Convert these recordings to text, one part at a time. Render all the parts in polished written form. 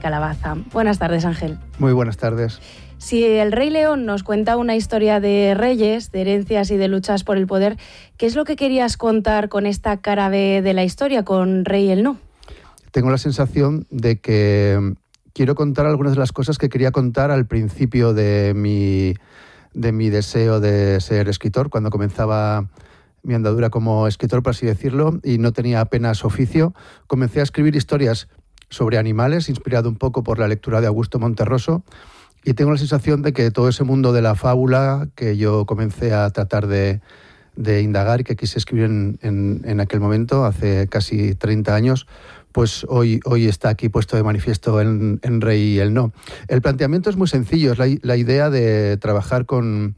calabaza. Buenas tardes, Ángel. Muy buenas tardes. Si El Rey León nos cuenta una historia de reyes, de herencias y de luchas por el poder, ¿qué es lo que querías contar con esta cara B de la historia, con Rey el No? Tengo la sensación de que quiero contar algunas de las cosas que quería contar al principio de mi deseo de ser escritor, cuando comenzaba mi andadura como escritor, por así decirlo, y no tenía apenas oficio. Comencé a escribir historias sobre animales, inspirado un poco por la lectura de Augusto Monterroso, y tengo la sensación de que todo ese mundo de la fábula que yo comencé a tratar de indagar y que quise escribir en aquel momento, hace casi 30 años, pues hoy está aquí puesto de manifiesto en Rey el No. El planteamiento es muy sencillo, es la idea de trabajar con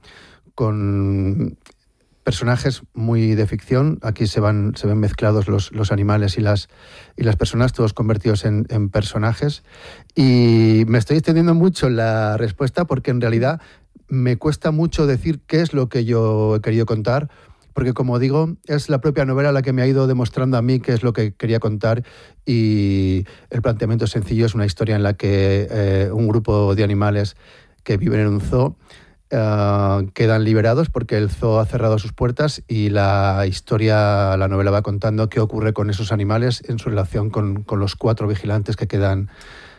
personajes muy de ficción. Aquí se ven mezclados los animales y las personas, todos convertidos en personajes. Y me estoy extendiendo mucho en la respuesta porque en realidad me cuesta mucho decir qué es lo que yo he querido contar, porque como digo, es la propia novela la que me ha ido demostrando a mí qué es lo que quería contar, y el planteamiento es sencillo. Es una historia en la que un grupo de animales que viven en un zoo quedan liberados porque el zoo ha cerrado sus puertas, y la novela va contando qué ocurre con esos animales en su relación con los 4 vigilantes que quedan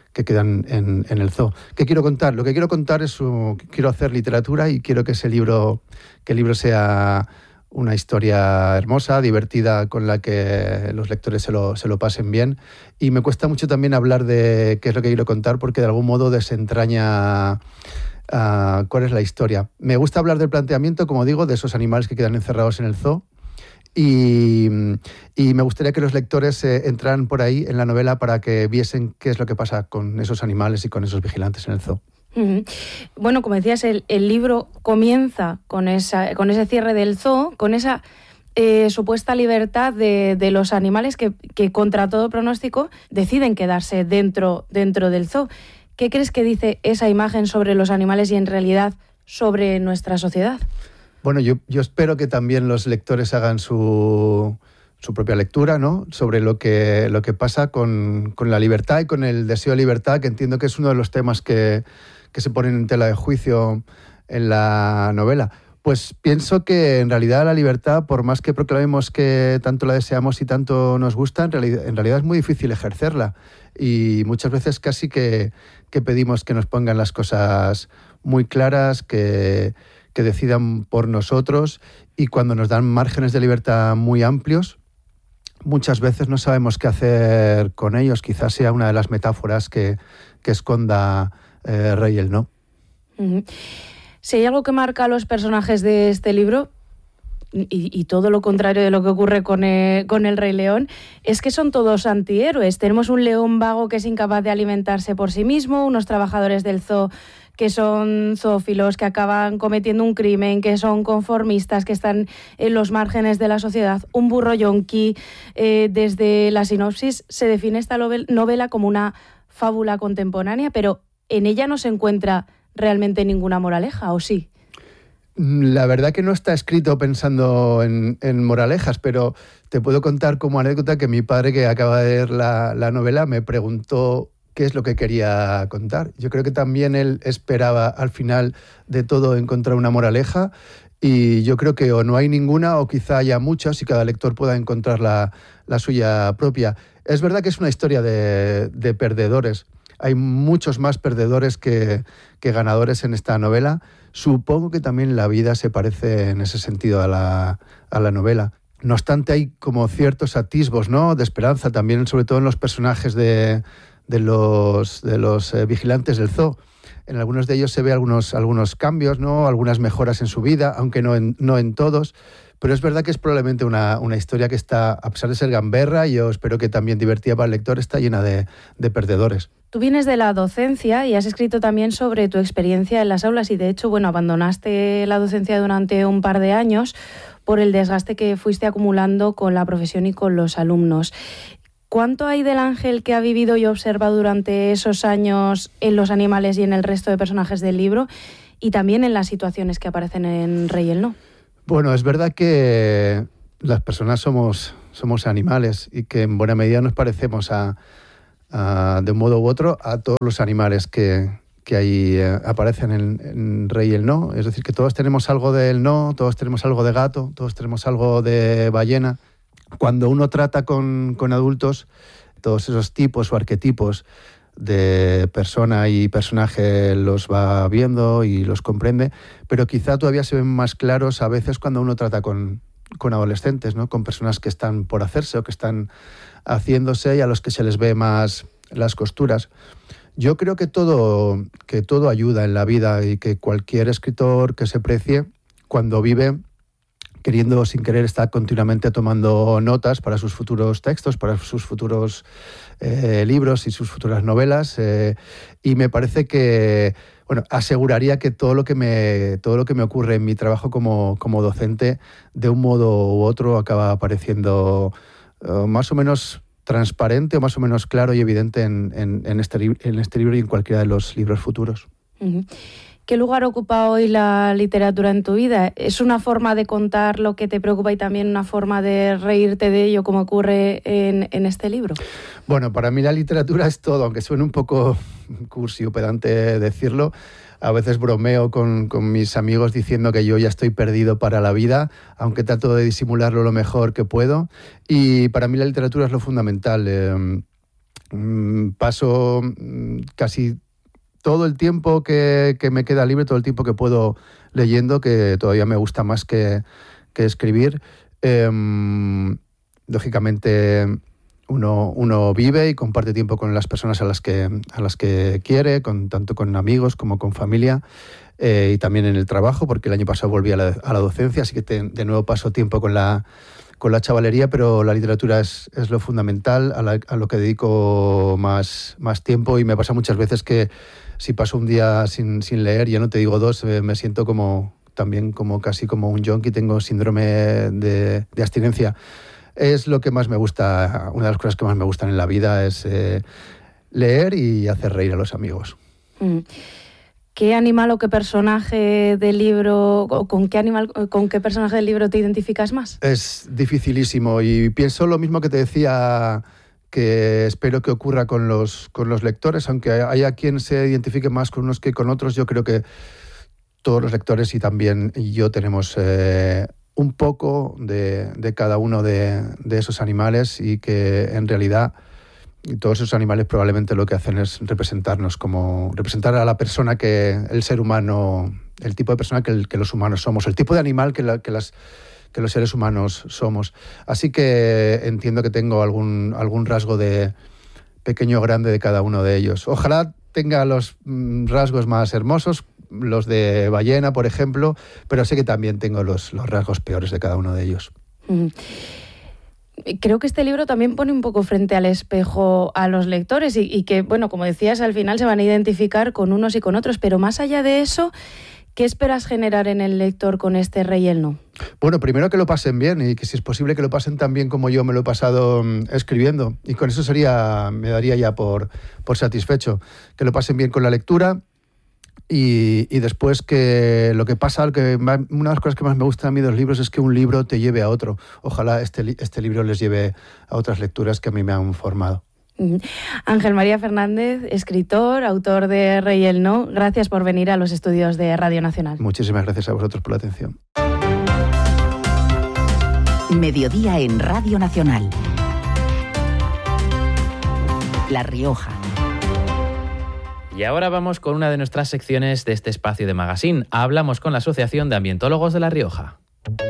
en el zoo. ¿Qué quiero contar? Lo que quiero contar es quiero hacer literatura, y quiero que el libro sea una historia hermosa, divertida, con la que los lectores se lo pasen bien. Y me cuesta mucho también hablar de qué es lo que quiero contar, porque de algún modo desentraña cuál es la historia. Me gusta hablar del planteamiento, como digo, de esos animales que quedan encerrados en el zoo, y me gustaría que los lectores entraran por ahí en la novela para que viesen qué es lo que pasa con esos animales y con esos vigilantes en el zoo. Uh-huh. Bueno, como decías, el libro comienza con ese cierre del zoo, con esa supuesta libertad de los animales que contra todo pronóstico deciden quedarse dentro del zoo. ¿Qué crees que dice esa imagen sobre los animales y en realidad sobre nuestra sociedad? Bueno, yo espero que también los lectores hagan su propia lectura, ¿no?, sobre lo que pasa con la libertad y con el deseo de libertad, que entiendo que es uno de los temas que se ponen en tela de juicio en la novela. Pues pienso que en realidad la libertad, por más que proclamemos que tanto la deseamos y tanto nos gusta, en realidad es muy difícil ejercerla, y muchas veces casi que pedimos que nos pongan las cosas muy claras, que decidan por nosotros, y cuando nos dan márgenes de libertad muy amplios, muchas veces no sabemos qué hacer con ellos. Quizás sea una de las metáforas que esconda Rey el No. Uh-huh. Si hay algo que marca a los personajes de este libro, y todo lo contrario de lo que ocurre con el Rey León, es que son todos antihéroes. Tenemos un león vago que es incapaz de alimentarse por sí mismo, unos trabajadores del zoo que son zoófilos, que acaban cometiendo un crimen, que son conformistas, que están en los márgenes de la sociedad, un burro yonqui. Desde la sinopsis se define esta novela como una fábula contemporánea, pero en ella no se encuentra realmente ninguna moraleja, ¿o sí? La verdad que no está escrito pensando en moralejas, pero te puedo contar como anécdota que mi padre, que acaba de leer la novela, me preguntó qué es lo que quería contar. Yo creo que también él esperaba al final de todo encontrar una moraleja, y yo creo que o no hay ninguna o quizá haya muchas, y cada lector pueda encontrar la suya propia. Es verdad que es una historia de perdedores. Hay muchos más perdedores que ganadores en esta novela. Supongo que también la vida se parece en ese sentido a la novela. No obstante, hay como ciertos atisbos, ¿no?, de esperanza también, sobre todo en los personajes de los vigilantes del zoo. En algunos de ellos se ve algunos cambios, ¿no?, algunas mejoras en su vida, aunque no en todos. Pero es verdad que es probablemente una historia que está, a pesar de ser gamberra, y yo espero que también divertida para el lector, está llena de perdedores. Tú vienes de la docencia y has escrito también sobre tu experiencia en las aulas, y de hecho, abandonaste la docencia durante un par de años por el desgaste que fuiste acumulando con la profesión y con los alumnos. ¿Cuánto hay del Ángel que ha vivido y observado durante esos años en los animales y en el resto de personajes del libro, y también en las situaciones que aparecen en Rey el No? Bueno, es verdad que las personas somos animales, y que en buena medida nos parecemos a de un modo u otro a todos los animales que ahí aparecen en Rey el No. Es decir, que todos tenemos algo del no, todos tenemos algo de gato, todos tenemos algo de ballena. Cuando uno trata con adultos, todos esos tipos o arquetipos de persona y personaje los va viendo y los comprende, pero quizá todavía se ven más claros a veces cuando uno trata con adolescentes, ¿no? Con personas que están por hacerse o que están haciéndose y a los que se les ve más las costuras. Yo creo que todo ayuda en la vida y que cualquier escritor que se precie, cuando vive, queriendo o sin querer, está continuamente tomando notas para sus futuros textos, para sus futuros libros y sus futuras novelas. Y me parece que, aseguraría que todo lo que me ocurre en mi trabajo como docente, de un modo u otro, acaba apareciendo más o menos transparente o más o menos claro y evidente en este libro y en cualquiera de los libros futuros. Uh-huh. ¿Qué lugar ocupa hoy la literatura en tu vida? ¿Es una forma de contar lo que te preocupa y también una forma de reírte de ello, como ocurre en este libro? Bueno, para mí la literatura es todo, aunque suene un poco cursi o pedante decirlo. A veces bromeo con mis amigos diciendo que yo ya estoy perdido para la vida, aunque trato de disimularlo lo mejor que puedo. Y para mí la literatura es lo fundamental. Paso casi todo el tiempo que me queda libre, todo el tiempo que puedo leyendo, que todavía me gusta más que escribir. Lógicamente uno vive y comparte tiempo con las personas a las que quiere, tanto con amigos como con familia, y también en el trabajo, porque el año pasado volví a la docencia, así que de nuevo paso tiempo con la chavalería, pero la literatura es lo fundamental, a lo que dedico más tiempo, y me pasa muchas veces que si paso un día sin leer, ya no te digo 2, me siento casi como un yonki, tengo síndrome de abstinencia. Es lo que más me gusta, una de las cosas que más me gustan en la vida es leer y hacer reír a los amigos. ¿Qué animal o qué personaje del libro, o con qué personaje del libro te identificas más? Es dificilísimo y pienso lo mismo que te decía, que espero que ocurra con los lectores, aunque haya quien se identifique más con unos que con otros. Yo creo que todos los lectores y también yo tenemos un poco de cada uno de esos animales, y que en realidad todos esos animales probablemente lo que hacen es representar a la persona el ser humano, el tipo de persona que los humanos somos, el tipo de animal que los seres humanos somos. Así que entiendo que tengo algún rasgo de pequeño o grande de cada uno de ellos. Ojalá tenga los rasgos más hermosos, los de ballena, por ejemplo, pero sé que también tengo los rasgos peores de cada uno de ellos. Creo que este libro también pone un poco frente al espejo a los lectores y que, como decías, al final se van a identificar con unos y con otros, pero más allá de eso, ¿qué esperas generar en el lector con este Rey el No? Bueno, primero que lo pasen bien, y que si es posible que lo pasen tan bien como yo me lo he pasado escribiendo, y con eso me daría ya por satisfecho. Que lo pasen bien con la lectura. Y después que una de las cosas que más me gustan a mí de los libros es que un libro te lleve a otro. Ojalá este libro les lleve a otras lecturas que a mí me han formado. Ángel María Fernández, escritor, autor de Rey el No, gracias por venir a los estudios de Radio Nacional. Muchísimas gracias a vosotros por la atención. Mediodía en Radio Nacional. La Rioja. Y ahora vamos con una de nuestras secciones de este espacio de Magazine. Hablamos con la Asociación de Ambientólogos de La Rioja.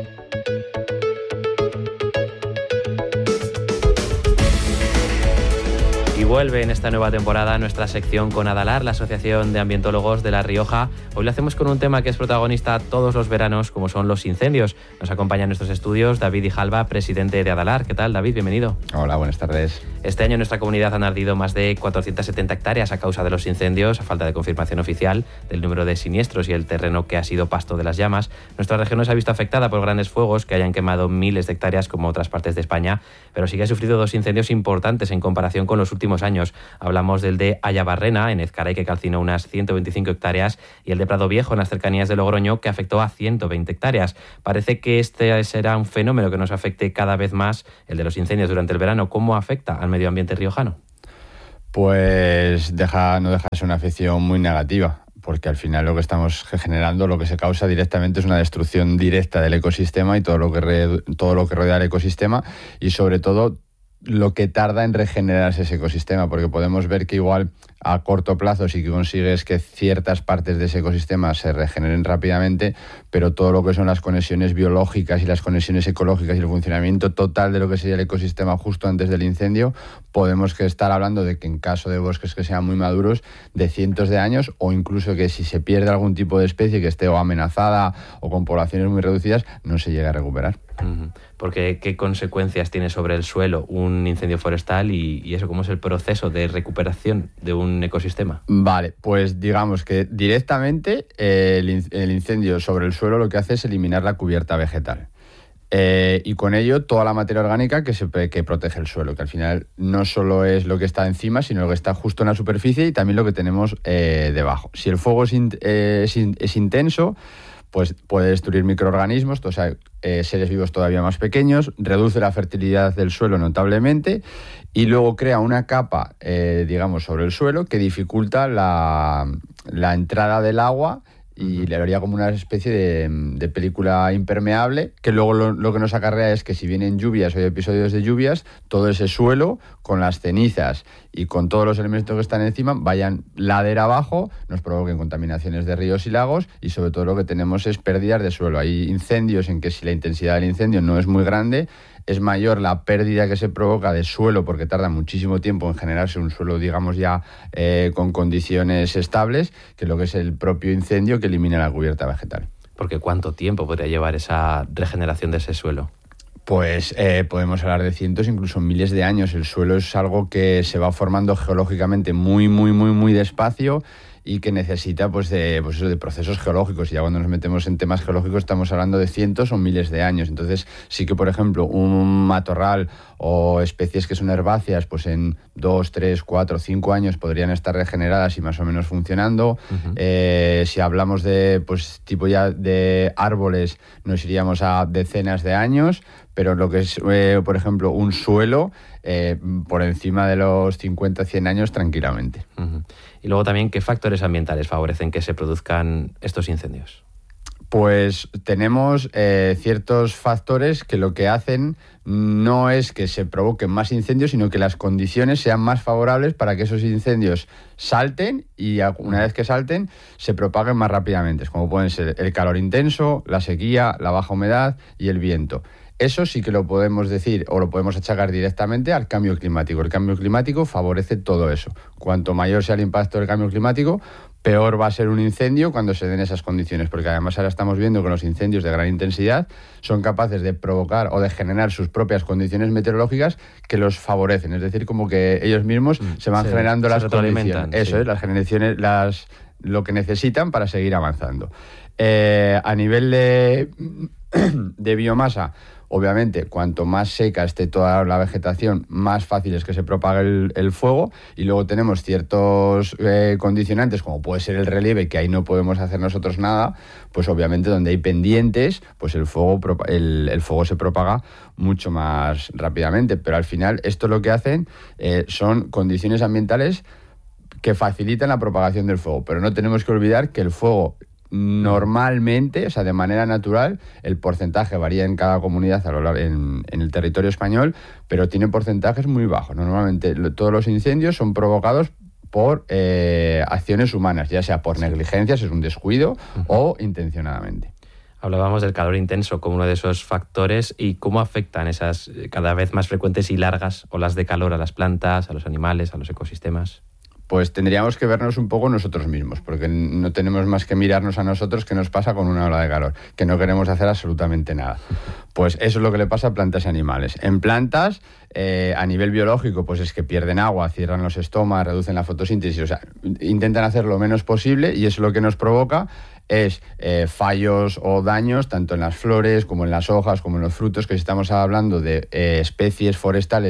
Y vuelve en esta nueva temporada nuestra sección con Adalar, la Asociación de Ambientólogos de La Rioja. Hoy lo hacemos con un tema que es protagonista todos los veranos, como son los incendios. Nos acompaña en nuestros estudios David Ijalba, presidente de Adalar. ¿Qué tal, David? Bienvenido. Hola, buenas tardes. Este año en nuestra comunidad han ardido más de 470 hectáreas a causa de los incendios, a falta de confirmación oficial del número de siniestros y el terreno que ha sido pasto de las llamas. Nuestra región no se ha visto afectada por grandes fuegos que hayan quemado miles de hectáreas como otras partes de España, pero sí que ha sufrido 2 incendios importantes en comparación con los últimos años. Hablamos del de Ayabarrena, en Ezcaray, que calcinó unas 125 hectáreas, y el de Prado Viejo, en las cercanías de Logroño, que afectó a 120 hectáreas. Parece que este será un fenómeno que nos afecte cada vez más, el de los incendios durante el verano. ¿Cómo afecta al medio ambiente riojano? Pues no deja de ser una afección muy negativa, porque al final lo que estamos generando, lo que se causa directamente es una destrucción directa del ecosistema y todo lo que rodea el ecosistema, y sobre todo lo que tarda en regenerarse ese ecosistema, porque podemos ver que igual a corto plazo sí que consigues que ciertas partes de ese ecosistema se regeneren rápidamente, pero todo lo que son las conexiones biológicas y las conexiones ecológicas y el funcionamiento total de lo que sería el ecosistema justo antes del incendio, podemos estar hablando de que en caso de bosques que sean muy maduros, de cientos de años, o incluso que si se pierde algún tipo de especie que esté o amenazada o con poblaciones muy reducidas, no se llegue a recuperar. Porque ¿qué consecuencias tiene sobre el suelo un incendio forestal y eso? ¿Cómo es el proceso de recuperación de un ecosistema? Vale, pues digamos que directamente el incendio sobre el suelo lo que hace es eliminar la cubierta vegetal. Y con ello toda la materia orgánica que protege el suelo, que al final no solo es lo que está encima, sino lo que está justo en la superficie y también lo que tenemos debajo. Si el fuego es intenso, pues puede destruir microorganismos, o sea, seres vivos todavía más pequeños, reduce la fertilidad del suelo notablemente y luego crea una capa, digamos, sobre el suelo que dificulta la entrada del agua y le haría como una especie de película impermeable, que luego lo que nos acarrea es que si vienen lluvias o hay episodios de lluvias, todo ese suelo con las cenizas y con todos los elementos que están encima vayan ladera abajo, nos provoquen contaminaciones de ríos y lagos y sobre todo lo que tenemos es pérdidas de suelo. Hay incendios en que si la intensidad del incendio no es muy grande, es mayor la pérdida que se provoca de suelo porque tarda muchísimo tiempo en generarse un suelo, digamos, ya con condiciones estables, que lo que es el propio incendio que elimina la cubierta vegetal. Porque ¿cuánto tiempo podría llevar esa regeneración de ese suelo? Pues podemos hablar de cientos, incluso miles de años. El suelo es algo que se va formando geológicamente muy despacio y que necesita pues de procesos geológicos. Y ya cuando nos metemos en temas geológicos estamos hablando de cientos o miles de años. Entonces sí que, por ejemplo, un matorral o especies que son herbáceas, pues en 2, 3, 4, 5 años podrían estar regeneradas y más o menos funcionando. Si hablamos de pues tipo ya de árboles, nos iríamos a decenas de años, pero lo que es, por ejemplo, un suelo, por encima de los 50, 100 años tranquilamente. Y luego también, ¿qué factores ambientales favorecen que se produzcan estos incendios? Pues tenemos ciertos factores que lo que hacen no es que se provoquen más incendios, sino que las condiciones sean más favorables para que esos incendios salten y una vez que salten se propaguen más rápidamente, como pueden ser el calor intenso, la sequía, la baja humedad y el viento. Eso sí que lo podemos decir o lo podemos achacar directamente al cambio climático. El cambio climático favorece todo eso. Cuanto mayor sea el impacto del cambio climático, peor va a ser un incendio cuando se den esas condiciones, porque además ahora estamos viendo que los incendios de gran intensidad son capaces de provocar o de generar sus propias condiciones meteorológicas que los favorecen. Es decir, como que ellos mismos se van generando las condiciones. Eso es, las generaciones, lo que necesitan para seguir avanzando. A nivel de biomasa, obviamente, cuanto más seca esté toda la vegetación, más fácil es que se propague el fuego. Y luego tenemos ciertos condicionantes, como puede ser el relieve, que ahí no podemos hacer nosotros nada. Pues obviamente donde hay pendientes, pues el fuego se propaga mucho más rápidamente. Pero al final esto lo que hacen son condiciones ambientales que facilitan la propagación del fuego. Pero no tenemos que olvidar que el fuego normalmente, o sea, de manera natural, el porcentaje varía en cada comunidad en el territorio español, pero tiene porcentajes muy bajos. Normalmente todos los incendios son provocados por acciones humanas, ya sea por negligencias, es un descuido, o intencionadamente. Hablábamos del calor intenso como uno de esos factores y cómo afectan esas cada vez más frecuentes y largas olas de calor a las plantas, a los animales, a los ecosistemas. Pues tendríamos que vernos un poco nosotros mismos, porque no tenemos más que mirarnos a nosotros qué nos pasa con una ola de calor, que no queremos hacer absolutamente nada. Pues eso es lo que le pasa a plantas y animales. En plantas, a nivel biológico, pues es que pierden agua, cierran los estomas, reducen la fotosíntesis, o sea, intentan hacer lo menos posible y eso lo que nos provoca es fallos o daños tanto en las flores como en las hojas como en los frutos, que si estamos hablando de especies forestales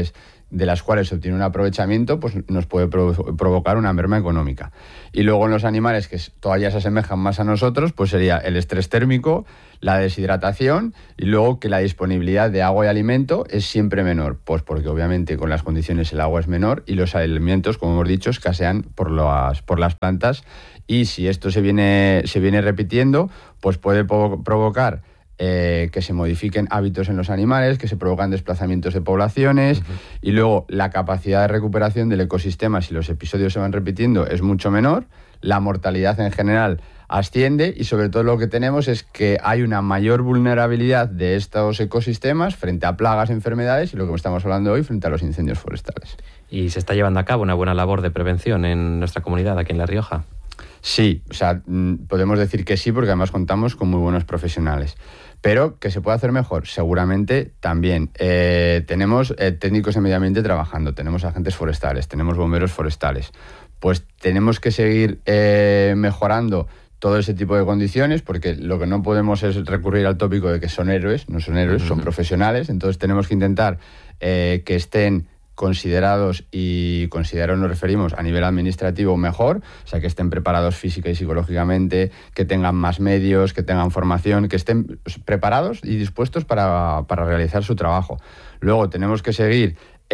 de las cuales se obtiene un aprovechamiento, pues nos puede provocar una merma económica. Y luego en los animales que todavía se asemejan más a nosotros, pues sería el estrés térmico, la deshidratación y luego que la disponibilidad de agua y alimento es siempre menor, pues porque obviamente con las condiciones el agua es menor y los alimentos, como hemos dicho, escasean por las plantas, y si esto se viene repitiendo, pues puede provocar que se modifiquen hábitos en los animales, que se provocan desplazamientos de poblaciones, y luego la capacidad de recuperación del ecosistema, si los episodios se van repitiendo, es mucho menor, la mortalidad en general asciende, y sobre todo lo que tenemos es que hay una mayor vulnerabilidad de estos ecosistemas frente a plagas, enfermedades y lo que estamos hablando hoy frente a los incendios forestales. ¿Y se está llevando a cabo una buena labor de prevención en nuestra comunidad aquí en La Rioja? Sí, o sea, podemos decir que sí, porque además contamos con muy buenos profesionales. Pero que se puede hacer mejor, seguramente también. Tenemos técnicos de medio ambiente trabajando, tenemos agentes forestales, tenemos bomberos forestales. Pues tenemos que seguir mejorando todo ese tipo de condiciones, porque lo que no podemos es recurrir al tópico de que son héroes, no son héroes, son profesionales. Entonces tenemos que intentar que estén considerados, y considerados nos referimos a nivel administrativo mejor, o sea, que estén preparados física y psicológicamente, que tengan más medios, que tengan formación, que estén preparados y dispuestos para realizar su trabajo. Luego tenemos que seguir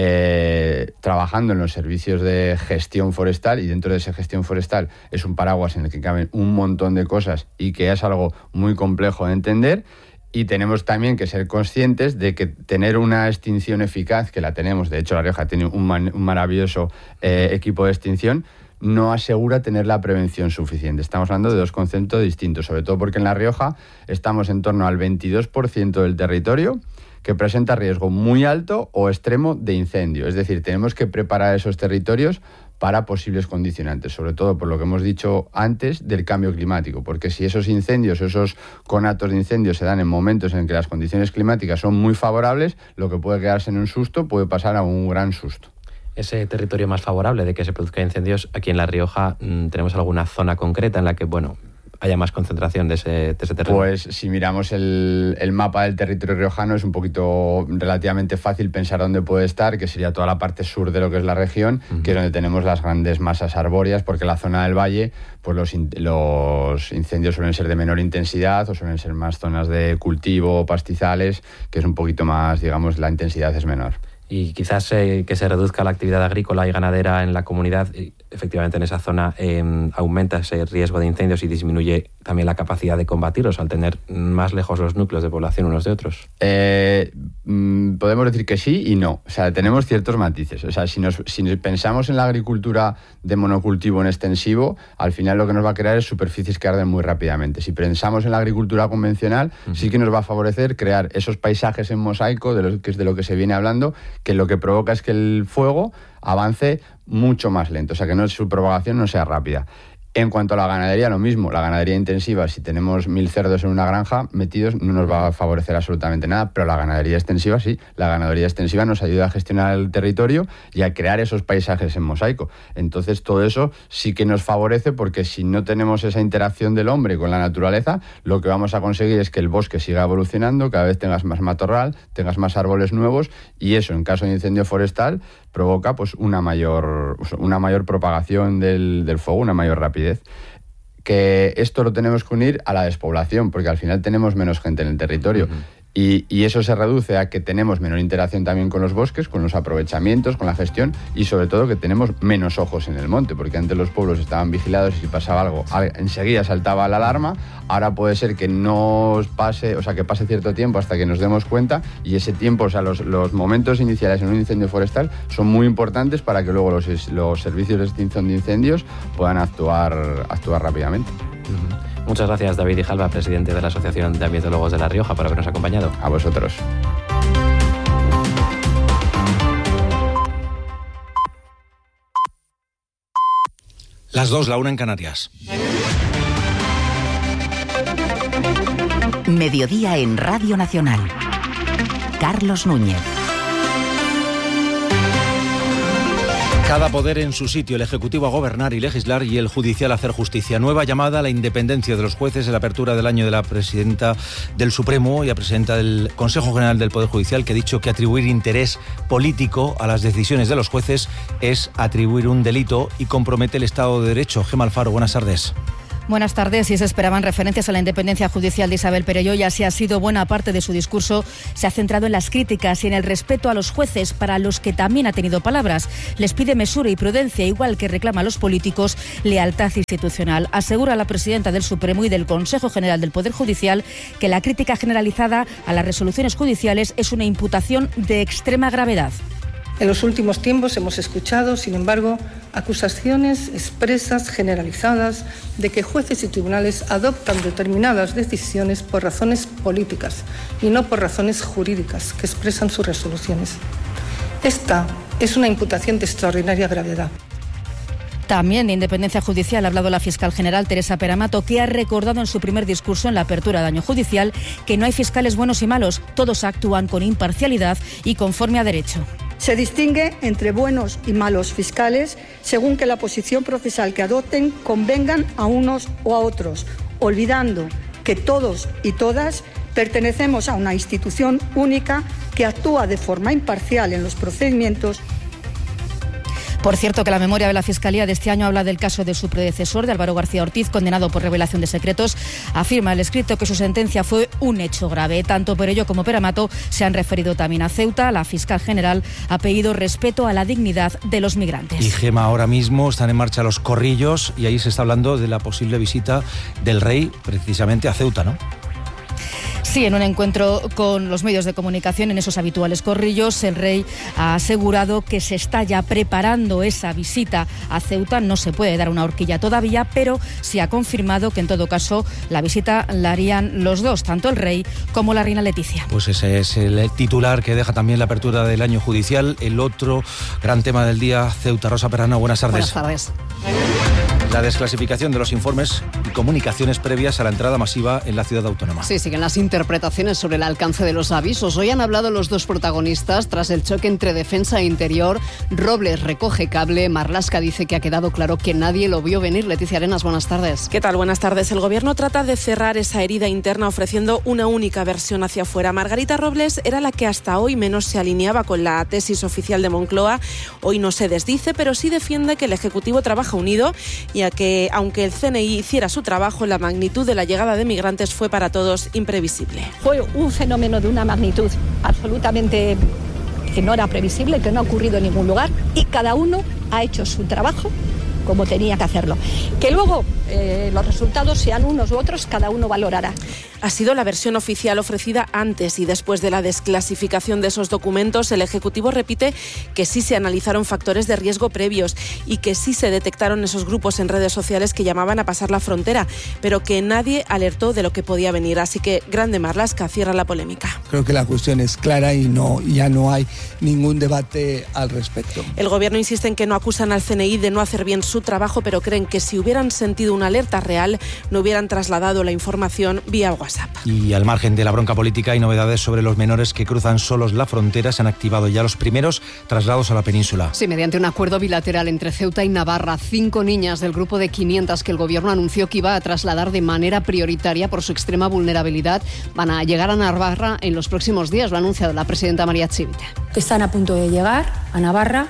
trabajando en los servicios de gestión forestal, y dentro de esa gestión forestal es un paraguas en el que caben un montón de cosas y que es algo muy complejo de entender. Y tenemos también que ser conscientes de que tener una extinción eficaz, que la tenemos, de hecho La Rioja tiene un maravilloso equipo de extinción, no asegura tener la prevención suficiente. Estamos hablando de dos conceptos distintos, sobre todo porque en La Rioja estamos en torno al 22% del territorio que presenta riesgo muy alto o extremo de incendio. Es decir, tenemos que preparar esos territorios para posibles condicionantes, sobre todo por lo que hemos dicho antes del cambio climático, porque si esos incendios, esos conatos de incendios se dan en momentos en que las condiciones climáticas son muy favorables, lo que puede quedarse en un susto puede pasar a un gran susto. Ese territorio más favorable de que se produzcan incendios, aquí en La Rioja, ¿tenemos alguna zona concreta en la que, haya más concentración de ese terreno? Pues si miramos el mapa del territorio riojano, es un poquito relativamente fácil pensar dónde puede estar, que sería toda la parte sur de lo que es la región, que es donde tenemos las grandes masas arbóreas, porque la zona del valle, pues los incendios suelen ser de menor intensidad, o suelen ser más zonas de cultivo, pastizales, que es un poquito más, digamos, la intensidad es menor. Y quizás que se reduzca la actividad agrícola y ganadera en la comunidad, efectivamente en esa zona aumenta ese riesgo de incendios y disminuye también la capacidad de combatirlos al tener más lejos los núcleos de población unos de otros. Podemos decir que sí y no. O sea, tenemos ciertos matices. O sea, si pensamos en la agricultura de monocultivo en extensivo, al final lo que nos va a crear es superficies que arden muy rápidamente. Si pensamos en la agricultura convencional, sí que nos va a favorecer crear esos paisajes en mosaico, que es de lo que se viene hablando, que lo que provoca es que el fuego avance mucho más lento, o sea, que su propagación no sea rápida. En cuanto a la ganadería, lo mismo. La ganadería intensiva, si tenemos 1000 cerdos en una granja metidos, no nos va a favorecer absolutamente nada, pero la ganadería extensiva sí. La ganadería extensiva nos ayuda a gestionar el territorio y a crear esos paisajes en mosaico. Entonces, todo eso sí que nos favorece, porque si no tenemos esa interacción del hombre con la naturaleza, lo que vamos a conseguir es que el bosque siga evolucionando, cada vez tengas más matorral, tengas más árboles nuevos, y eso, en caso de incendio forestal, provoca pues una mayor propagación del fuego, una mayor rapidez. Que esto lo tenemos que unir a la despoblación, porque al final tenemos menos gente en el territorio. Y eso se reduce a que tenemos menor interacción también con los bosques, con los aprovechamientos, con la gestión, y sobre todo que tenemos menos ojos en el monte, porque antes los pueblos estaban vigilados y si pasaba algo, enseguida saltaba la alarma. Ahora puede ser que no pase, o sea, que pase cierto tiempo hasta que nos demos cuenta, y ese tiempo, o sea, los momentos iniciales en un incendio forestal son muy importantes para que luego los servicios de extinción de incendios puedan actuar rápidamente. Muchas gracias, David Grijalva, presidente de la Asociación de Ambientólogos de La Rioja, por habernos acompañado. A vosotros. Las 2, la 1 en Canarias. Mediodía en Radio Nacional. Carlos Núñez. Cada poder en su sitio, el Ejecutivo a gobernar y legislar y el Judicial a hacer justicia. Nueva llamada a la independencia de los jueces en la apertura del año de la presidenta del Supremo y la presidenta del Consejo General del Poder Judicial, que ha dicho que atribuir interés político a las decisiones de los jueces es atribuir un delito y compromete el Estado de Derecho. Gemma Alfaro, buenas tardes. Buenas tardes. Y se esperaban referencias a la independencia judicial de Isabel Perelló, y así ha sido. Buena parte de su discurso se ha centrado en las críticas y en el respeto a los jueces, para los que también ha tenido palabras. Les pide mesura y prudencia, igual que reclama a los políticos lealtad institucional. Asegura la presidenta del Supremo y del Consejo General del Poder Judicial que la crítica generalizada a las resoluciones judiciales es una imputación de extrema gravedad. En los últimos tiempos hemos escuchado, sin embargo, acusaciones expresas, generalizadas, de que jueces y tribunales adoptan determinadas decisiones por razones políticas y no por razones jurídicas que expresan sus resoluciones. Esta es una imputación de extraordinaria gravedad. También de independencia judicial ha hablado la fiscal general Teresa Peramato, que ha recordado en su primer discurso en la apertura del año judicial que no hay fiscales buenos y malos, todos actúan con imparcialidad y conforme a derecho. Se distingue entre buenos y malos fiscales según que la posición procesal que adopten convengan a unos o a otros, olvidando que todos y todas pertenecemos a una institución única que actúa de forma imparcial en los procedimientos. Por cierto, que la memoria de la Fiscalía de este año habla del caso de su predecesor, de Álvaro García Ortiz, condenado por revelación de secretos. Afirma el escrito que su sentencia fue un hecho grave. Tanto Perelló como Peramato se han referido también a Ceuta. La fiscal general ha pedido respeto a la dignidad de los migrantes. Y Gema, ahora mismo están en marcha los corrillos y ahí se está hablando de la posible visita del rey precisamente a Ceuta, ¿no? Sí, en un encuentro con los medios de comunicación en esos habituales corrillos, el rey ha asegurado que se está ya preparando esa visita a Ceuta. No se puede dar una horquilla todavía, pero sí ha confirmado que en todo caso la visita la harían los dos, tanto el rey como la reina Leticia. Pues ese es el titular que deja también la apertura del año judicial. El otro gran tema del día, Ceuta. Rosa Perana, buenas tardes. Buenas tardes. La desclasificación de los informes y comunicaciones previas a la entrada masiva en la ciudad autónoma. Sí, siguen las interpretaciones sobre el alcance de los avisos. Hoy han hablado los dos protagonistas tras el choque entre defensa e interior. Robles recoge cable, Marlaska dice que ha quedado claro que nadie lo vio venir. Leticia Arenas, buenas tardes. ¿Qué tal? Buenas tardes. El Gobierno trata de cerrar esa herida interna ofreciendo una única versión hacia afuera. Margarita Robles era la que hasta hoy menos se alineaba con la tesis oficial de Moncloa. Hoy no se desdice, pero sí defiende que el Ejecutivo trabaja unido, ya que aunque el CNI hiciera su trabajo, la magnitud de la llegada de migrantes fue para todos imprevisible. Fue un fenómeno de una magnitud absolutamente que no era previsible, que no ha ocurrido en ningún lugar, y cada uno ha hecho su trabajo como tenía que hacerlo. Que luego los resultados sean unos u otros, cada uno valorará. Ha sido la versión oficial ofrecida antes y después de la desclasificación de esos documentos. El Ejecutivo repite que sí se analizaron factores de riesgo previos y que sí se detectaron esos grupos en redes sociales que llamaban a pasar la frontera, pero que nadie alertó de lo que podía venir. Así que Grande Marlaska cierra la polémica. Creo que la cuestión es clara y ya no hay ningún debate al respecto. El Gobierno insiste en que no acusan al CNI de no hacer bien su trabajo, pero creen que si hubieran sentido una alerta real, no hubieran trasladado la información vía WhatsApp. Y al margen de la bronca política, hay novedades sobre los menores que cruzan solos la frontera. Se han activado ya los primeros traslados a la península. Sí, mediante un acuerdo bilateral entre Ceuta y Navarra, 5 niñas del grupo de 500 que el Gobierno anunció que iba a trasladar de manera prioritaria por su extrema vulnerabilidad van a llegar a Navarra en los próximos días. Lo ha anunciado la presidenta María Chivite. Están a punto de llegar a Navarra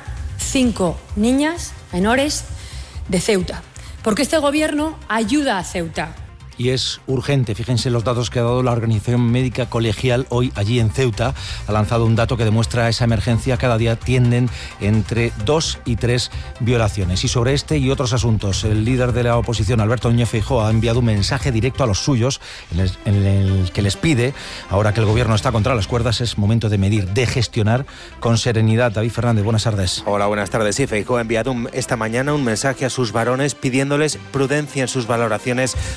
5 niñas menores de Ceuta, porque este Gobierno ayuda a Ceuta. Y es urgente. Fíjense los datos que ha dado la Organización Médica Colegial hoy allí en Ceuta. Ha lanzado un dato que demuestra esa emergencia. Cada día tienden entre 2 y 3 violaciones. Y sobre este y otros asuntos, el líder de la oposición, Alberto Núñez Feijóo, ha enviado un mensaje directo a los suyos en el que les pide, ahora que el Gobierno está contra las cuerdas, es momento de medir, de gestionar con serenidad. David Fernández, buenas tardes. Hola, buenas tardes. Sí, Feijóo ha enviado esta mañana un mensaje a sus varones pidiéndoles prudencia en sus valoraciones sobre los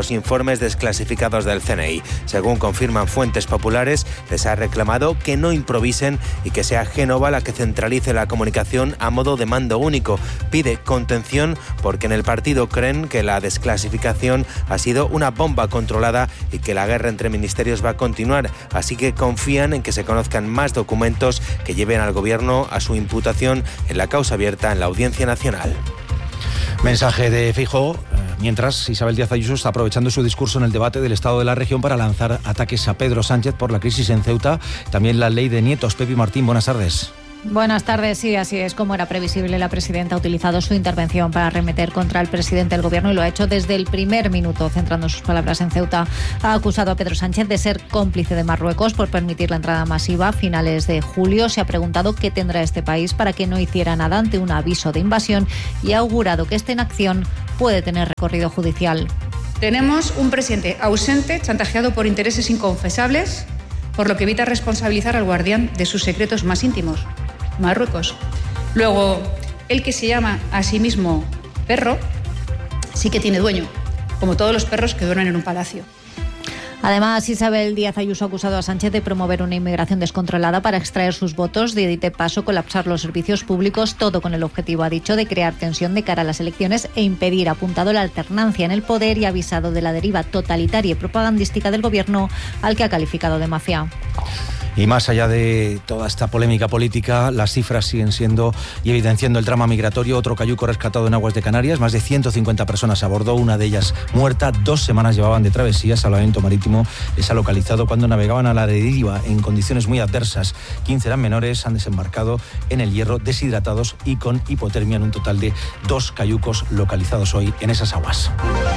los informes desclasificados del CNI. Según confirman fuentes populares, les ha reclamado que no improvisen y que sea Génova la que centralice la comunicación a modo de mando único. Pide contención porque en el partido creen que la desclasificación ha sido una bomba controlada y que la guerra entre ministerios va a continuar, así que confían en que se conozcan más documentos que lleven al gobierno a su imputación en la causa abierta en la Audiencia Nacional. Mensaje de Feijóo, mientras Isabel Díaz Ayuso está aprovechando su discurso en el debate del estado de la región para lanzar ataques a Pedro Sánchez por la crisis en Ceuta, también la ley de nietos. Pepi Martín, buenas tardes. Buenas tardes, sí, así es. Como era previsible, la presidenta ha utilizado su intervención para arremeter contra el presidente del gobierno y lo ha hecho desde el primer minuto, centrando sus palabras en Ceuta. Ha acusado a Pedro Sánchez de ser cómplice de Marruecos por permitir la entrada masiva a finales de julio. Se ha preguntado qué tendrá este país para que no hiciera nada ante un aviso de invasión y ha augurado que esta inacción puede tener recorrido judicial. Tenemos un presidente ausente, chantajeado por intereses inconfesables, por lo que evita responsabilizar al guardián de sus secretos más íntimos, Marruecos. Luego, el que se llama a sí mismo perro, sí que tiene dueño, como todos los perros que duermen en un palacio. Además, Isabel Díaz Ayuso ha acusado a Sánchez de promover una inmigración descontrolada para extraer sus votos, de paso colapsar los servicios públicos, todo con el objetivo, ha dicho, de crear tensión de cara a las elecciones e impedir, ha apuntado, la alternancia en el poder y ha avisado de la deriva totalitaria y propagandística del gobierno, al que ha calificado de mafia. Y más allá de toda esta polémica política, las cifras siguen siendo y evidenciando el drama migratorio. Otro cayuco rescatado en aguas de Canarias, más de 150 personas a bordo, una de ellas muerta. 2 semanas llevaban de travesía. Salvamento Marítimo les ha localizado cuando navegaban a la deriva en condiciones muy adversas. 15 eran menores, han desembarcado en el Hierro deshidratados y con hipotermia, en un total de 2 cayucos localizados hoy en esas aguas.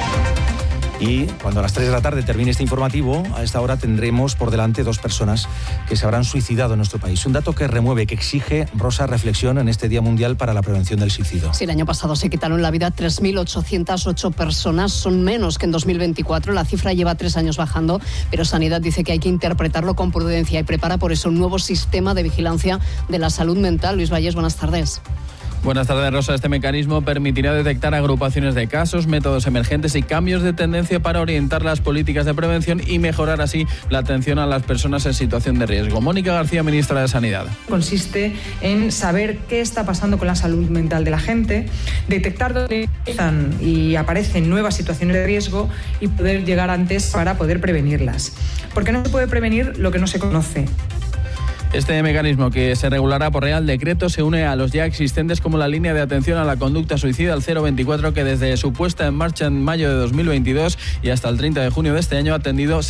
Y cuando a las 3 de la tarde termine este informativo, a esta hora tendremos por delante 2 personas que se habrán suicidado en nuestro país. Un dato que remueve, que exige, Rosa, reflexión en este Día Mundial para la Prevención del Suicidio. Sí, el año pasado se quitaron la vida 3.808 personas, son menos que en 2024. La cifra lleva 3 años bajando, pero Sanidad dice que hay que interpretarlo con prudencia y prepara por eso un nuevo sistema de vigilancia de la salud mental. Luis Valles, buenas tardes. Buenas tardes, Rosa. Este mecanismo permitirá detectar agrupaciones de casos, métodos emergentes y cambios de tendencia para orientar las políticas de prevención y mejorar así la atención a las personas en situación de riesgo. Mónica García, ministra de Sanidad. Consiste en saber qué está pasando con la salud mental de la gente, detectar dónde empiezan y aparecen nuevas situaciones de riesgo y poder llegar antes para poder prevenirlas. Porque no se puede prevenir lo que no se conoce. Este mecanismo, que se regulará por Real Decreto, se une a los ya existentes como la línea de atención a la conducta suicida al 024, que desde su puesta en marcha en mayo de 2022 y hasta el 30 de junio de este año ha atendido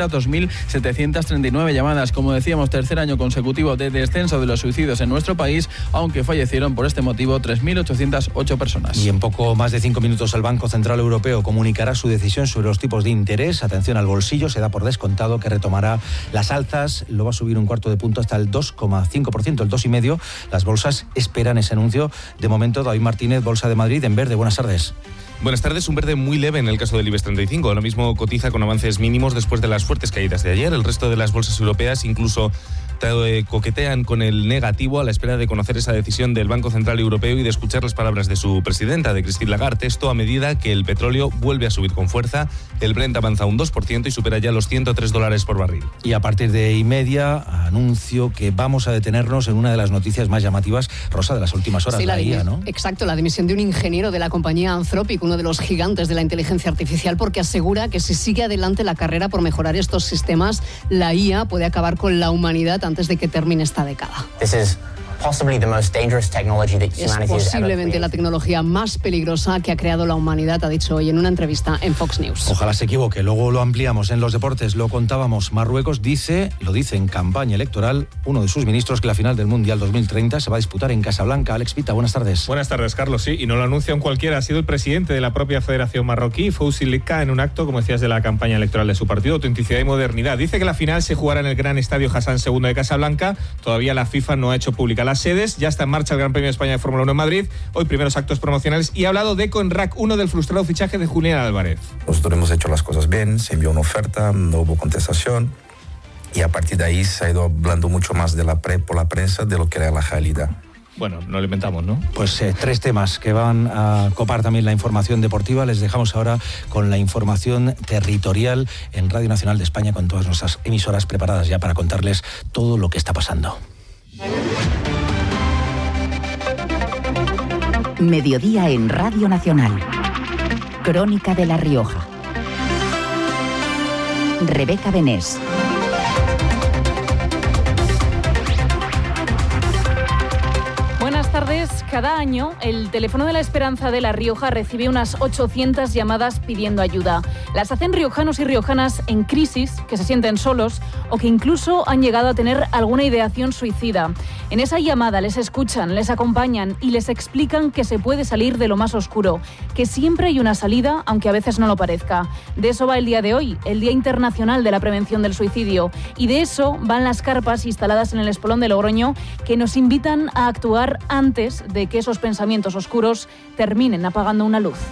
602.739 llamadas. Como decíamos, tercer año consecutivo de descenso de los suicidios en nuestro país, aunque fallecieron por este motivo 3.808 personas. Y en poco más de 5 minutos el Banco Central Europeo comunicará su decisión sobre los tipos de interés. Atención al bolsillo, se da por descontado que retomará las alzas, lo va a subir un cuarto de punto hasta el 2,5%, el 2,5%. Las bolsas esperan ese anuncio. De momento, David Martínez, Bolsa de Madrid, en verde. Buenas tardes. Buenas tardes, un verde muy leve en el caso del IBEX 35. Ahora mismo cotiza con avances mínimos después de las fuertes caídas de ayer. El resto de las bolsas europeas incluso coquetean con el negativo a la espera de conocer esa decisión del Banco Central Europeo y de escuchar las palabras de su presidenta, de Christine Lagarde. Esto a medida que el petróleo vuelve a subir con fuerza. El Brent avanza un 2% y supera ya los $103 por barril. Y a partir de y-media, anuncio que vamos a detenernos en una de las noticias más llamativas, Rosa, de las últimas horas. Sí, la IA, ¿no? Exacto, la dimisión de un ingeniero de la compañía Anthropic, uno de los gigantes de la inteligencia artificial, porque asegura que si sigue adelante la carrera por mejorar estos sistemas, la IA puede acabar con la humanidad antes de que termine esta década. Es posiblemente la tecnología más peligrosa que ha creado la humanidad, ha dicho hoy en una entrevista en Fox News. Ojalá se equivoque, luego lo ampliamos. En los deportes lo contábamos. Marruecos lo dice en campaña electoral uno de sus ministros, que la final del Mundial 2030 se va a disputar en Casablanca. Alex Pita, buenas tardes. Buenas tardes, Carlos. Sí, y no lo anuncia un cualquiera, ha sido el presidente de la propia Federación Marroquí, Fouzi Lika, en un acto, como decías, de la campaña electoral de su partido, Autenticidad y Modernidad. Dice que la final se jugará en el Gran Estadio Hassan II de Casablanca. Todavía la FIFA no ha hecho pública las sedes. Ya está en marcha el Gran Premio de España de Fórmula 1 en Madrid. Hoy primeros actos promocionales y ha hablado de Conrac, uno del frustrado fichaje de Julián Álvarez. Nosotros hemos hecho las cosas bien, se envió una oferta, no hubo contestación y a partir de ahí se ha ido hablando mucho más por la prensa de lo que era la realidad. Bueno, no lo inventamos, ¿no? Pues 3 temas que van a copar también la información deportiva. Les dejamos ahora con la información territorial en Radio Nacional de España, con todas nuestras emisoras preparadas ya para contarles todo lo que está pasando. Mediodía en Radio Nacional. Crónica de La Rioja. Rebeca Benés. Buenas tardes. Cada año, el teléfono de la Esperanza de La Rioja recibe unas 800 llamadas pidiendo ayuda. Las hacen riojanos y riojanas en crisis, que se sienten solos o que incluso han llegado a tener alguna ideación suicida. En esa llamada les escuchan, les acompañan y les explican que se puede salir de lo más oscuro, que siempre hay una salida, aunque a veces no lo parezca. De eso va el día de hoy, el Día Internacional de la Prevención del Suicidio. Y de eso van las carpas instaladas en el Espolón de Logroño, que nos invitan a actuar antes de que esos pensamientos oscuros terminen apagando una luz.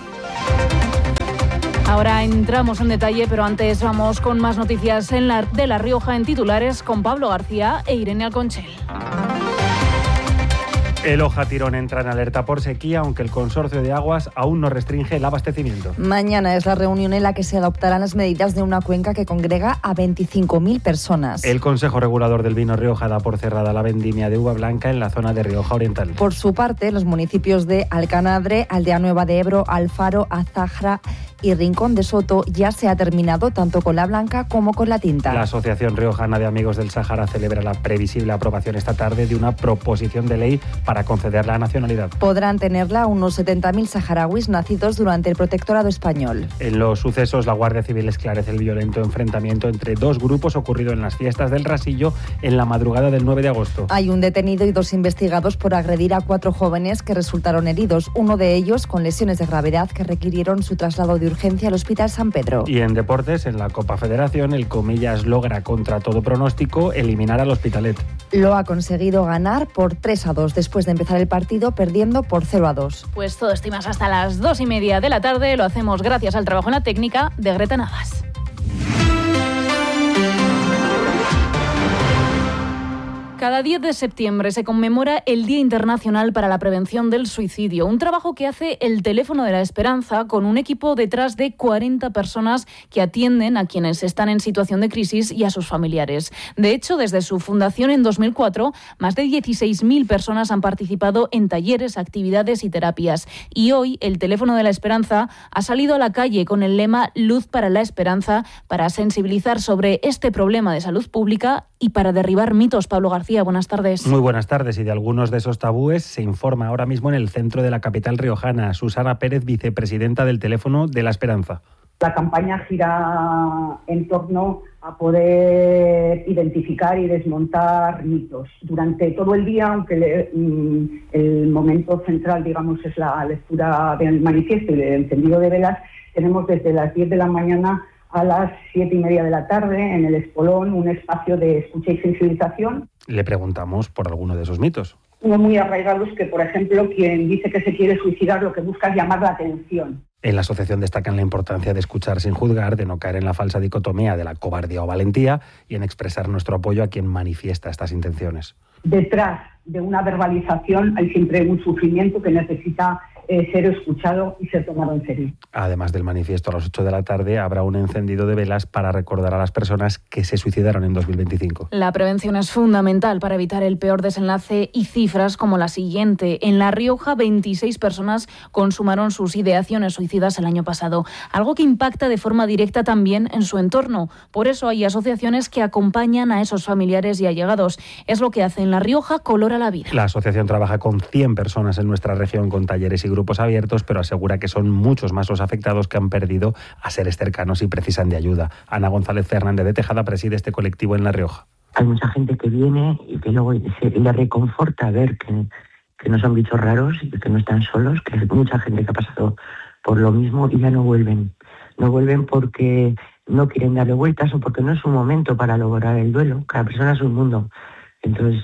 Ahora entramos en detalle, pero antes vamos con más noticias de La Rioja en titulares con Pablo García e Irene Alconchel. El Oja Tirón entra en alerta por sequía, aunque el Consorcio de Aguas aún no restringe el abastecimiento. Mañana es la reunión en la que se adoptarán las medidas de una cuenca que congrega a 25.000 personas. El Consejo Regulador del Vino Rioja da por cerrada la vendimia de uva blanca en la zona de Rioja Oriental. Por su parte, los municipios de Alcanadre, Aldea Nueva de Ebro, Alfaro, Azahra y Rincón de Soto ya se ha terminado tanto con la blanca como con la tinta. La Asociación Riojana de Amigos del Sáhara celebra la previsible aprobación esta tarde de una proposición de ley para conceder la nacionalidad. Podrán tenerla unos 70.000 saharauis nacidos durante el protectorado español. En los sucesos, la Guardia Civil esclarece el violento enfrentamiento entre 2 grupos ocurrido en las fiestas del Rasillo en la madrugada del 9 de agosto. Hay un detenido y 2 investigados por agredir a 4 jóvenes que resultaron heridos, uno de ellos con lesiones de gravedad que requirieron su traslado de urgencia al Hospital San Pedro. Y en deportes, en la Copa Federación, el Comillas logra contra todo pronóstico eliminar al Hospitalet. Lo ha conseguido ganar por 3-2 después de empezar el partido perdiendo por 0-2. Pues todo esto y más hasta las 2:30 de la tarde. Lo hacemos gracias al trabajo en la técnica de Greta Navas. Cada 10 de septiembre se conmemora el Día Internacional para la Prevención del Suicidio, un trabajo que hace el Teléfono de la Esperanza con un equipo detrás de 40 personas que atienden a quienes están en situación de crisis y a sus familiares. De hecho, desde su fundación en 2004, más de 16.000 personas han participado en talleres, actividades y terapias. Y hoy el Teléfono de la Esperanza ha salido a la calle con el lema Luz para la Esperanza para sensibilizar sobre este problema de salud pública y para derribar mitos. Pablo García, buenas tardes. Muy buenas tardes. Y de algunos de esos tabúes se informa ahora mismo en el centro de la capital riojana. Susana Pérez, vicepresidenta del Teléfono de la Esperanza. La campaña gira en torno a poder identificar y desmontar mitos. Durante todo el día, aunque el momento central, digamos, es la lectura del manifiesto y el encendido de velas, tenemos desde las 10 de la mañana a las 7:30 de la tarde en el Espolón un espacio de escucha y sensibilización. Le preguntamos por alguno de esos mitos. Uno muy arraigado es que, por ejemplo, quien dice que se quiere suicidar lo que busca es llamar la atención. En la asociación destacan la importancia de escuchar sin juzgar, de no caer en la falsa dicotomía de la cobardía o valentía y en expresar nuestro apoyo a quien manifiesta estas intenciones. Detrás de una verbalización hay siempre un sufrimiento que necesita ser escuchado y ser tomado en serio. Además del manifiesto, a las 8 de la tarde habrá un encendido de velas para recordar a las personas que se suicidaron en 2025. La prevención es fundamental para evitar el peor desenlace y cifras como la siguiente. En La Rioja, 26 personas consumaron sus ideaciones suicidas el año pasado, algo que impacta de forma directa también en su entorno. Por eso hay asociaciones que acompañan a esos familiares y allegados. Es lo que hace en La Rioja Colora la Vida. La asociación trabaja con 100 personas en nuestra región con talleres y grupos abiertos, pero asegura que son muchos más los afectados que han perdido a seres cercanos y precisan de ayuda. Ana González Fernández de Tejada preside este colectivo en La Rioja. Hay mucha gente que viene y que luego le reconforta ver que no son bichos raros y que no están solos, que hay mucha gente que ha pasado por lo mismo y ya no vuelven. No vuelven porque no quieren darle vueltas o porque no es un momento para lograr el duelo. Cada persona es un mundo. Entonces,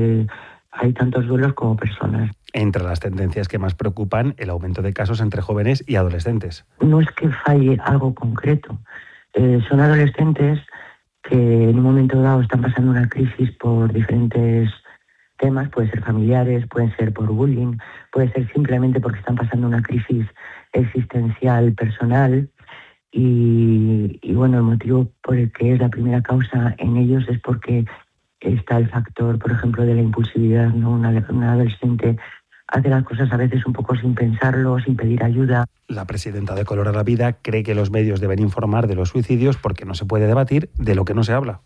hay tantos duelos como personas. Entre las tendencias que más preocupan, el aumento de casos entre jóvenes y adolescentes. No es que falle algo concreto. Son adolescentes que en un momento dado están pasando una crisis por diferentes temas, pueden ser familiares, pueden ser por bullying, puede ser simplemente porque están pasando una crisis existencial personal. Y bueno, el motivo por el que es la primera causa en ellos es porque está el factor, por ejemplo, de la impulsividad, ¿no? Una adolescente hace las cosas a veces un poco sin pensarlo, sin pedir ayuda. La presidenta de Color a la Vida cree que los medios deben informar de los suicidios porque no se puede debatir de lo que no se habla.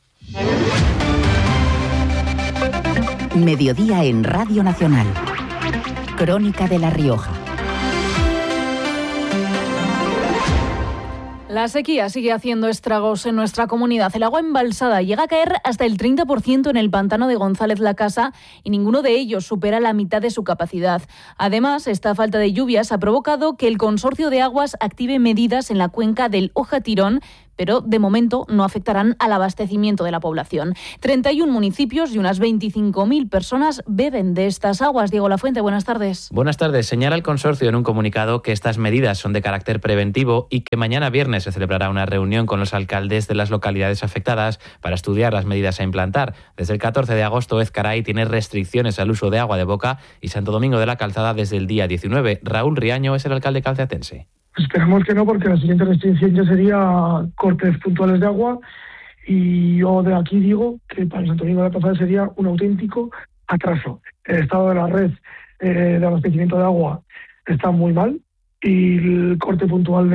Mediodía en Radio Nacional. Crónica de La Rioja. La sequía sigue haciendo estragos en nuestra comunidad. El agua embalsada llega a caer hasta el 30% en el pantano de González La Casa y ninguno de ellos supera la mitad de su capacidad. Además, esta falta de lluvias ha provocado que el Consorcio de Aguas active medidas en la cuenca del Oja-Tirón, pero de momento no afectarán al abastecimiento de la población. 31 municipios y unas 25.000 personas beben de estas aguas. Diego Lafuente, buenas tardes. Buenas tardes. Señala el consorcio en un comunicado que estas medidas son de carácter preventivo y que mañana viernes se celebrará una reunión con los alcaldes de las localidades afectadas para estudiar las medidas a implantar. Desde el 14 de agosto, Ezcaray tiene restricciones al uso de agua de boca y Santo Domingo de la Calzada desde el día 19. Raúl Riaño es el alcalde calceatense. Esperamos que no, porque la siguiente restricción ya sería cortes puntuales de agua, y yo de aquí digo que para Santo Domingo de la Calzada sería un auténtico atraso. El estado de la red de abastecimiento de agua está muy mal y el corte puntual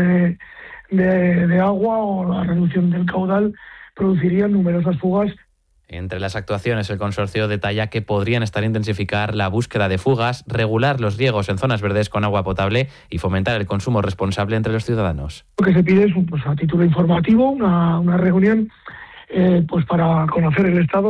de agua o la reducción del caudal produciría numerosas fugas. Entre las actuaciones, el consorcio detalla que podrían estar intensificar la búsqueda de fugas, regular los riegos en zonas verdes con agua potable y fomentar el consumo responsable entre los ciudadanos. Lo que se pide es, a título informativo, una reunión para conocer el estado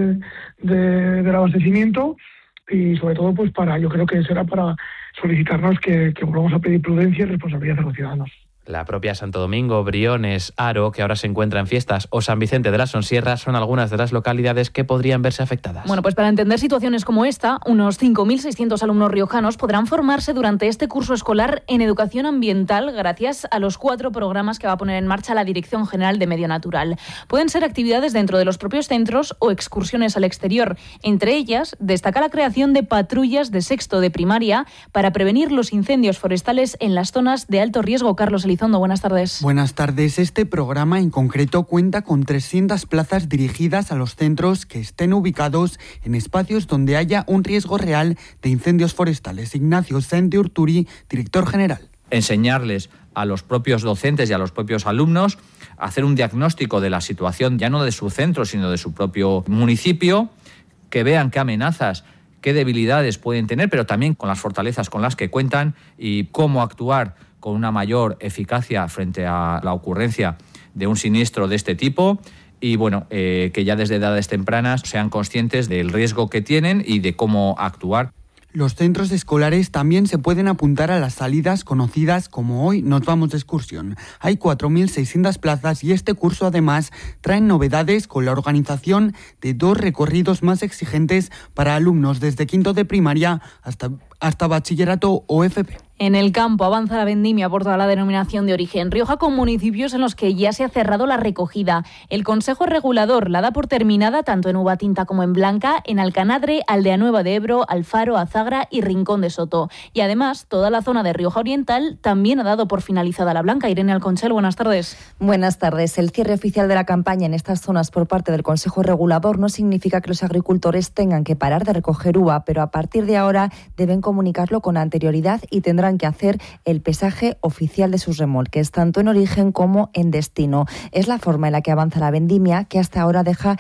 del abastecimiento y sobre todo yo creo que será para solicitarnos que volvamos a pedir prudencia y responsabilidad a los ciudadanos. La propia Santo Domingo, Briones, Haro, que ahora se encuentra en fiestas, o San Vicente de la Sonsierra son algunas de las localidades que podrían verse afectadas. Bueno, pues para entender situaciones como esta, unos 5.600 alumnos riojanos podrán formarse durante este curso escolar en educación ambiental gracias a los 4 programas que va a poner en marcha la Dirección General de Medio Natural. Pueden ser actividades dentro de los propios centros o excursiones al exterior. Entre ellas, destaca la creación de patrullas de sexto de primaria para prevenir los incendios forestales en las zonas de alto riesgo. Carlos Elizondo, buenas tardes. Buenas tardes. Este programa en concreto cuenta con 300 plazas dirigidas a los centros que estén ubicados en espacios donde haya un riesgo real de incendios forestales. Ignacio Sáenz de Urturi, director general. Enseñarles a los propios docentes y a los propios alumnos a hacer un diagnóstico de la situación, ya no de su centro, sino de su propio municipio, que vean qué amenazas, qué debilidades pueden tener, pero también con las fortalezas con las que cuentan y cómo actuar con una mayor eficacia frente a la ocurrencia de un siniestro de este tipo y que ya desde edades tempranas sean conscientes del riesgo que tienen y de cómo actuar. Los centros escolares también se pueden apuntar a las salidas conocidas como Hoy nos vamos de excursión. Hay 4.600 plazas y este curso además trae novedades con la organización de 2 recorridos más exigentes para alumnos desde quinto de primaria hasta bachillerato o FP. En el campo avanza la vendimia por toda la denominación de origen Rioja, con municipios en los que ya se ha cerrado la recogida. El Consejo Regulador la da por terminada tanto en uva tinta como en blanca, en Alcanadre, Aldea Nueva de Ebro, Alfaro, Azagra y Rincón de Soto. Y además, toda la zona de Rioja Oriental también ha dado por finalizada la blanca. Irene Alconchel, buenas tardes. Buenas tardes. El cierre oficial de la campaña en estas zonas por parte del Consejo Regulador no significa que los agricultores tengan que parar de recoger uva, pero a partir de ahora deben comunicarlo con anterioridad y tendrán que hacer el pesaje oficial de sus remolques, tanto en origen como en destino. Es la forma en la que avanza la vendimia, que hasta ahora deja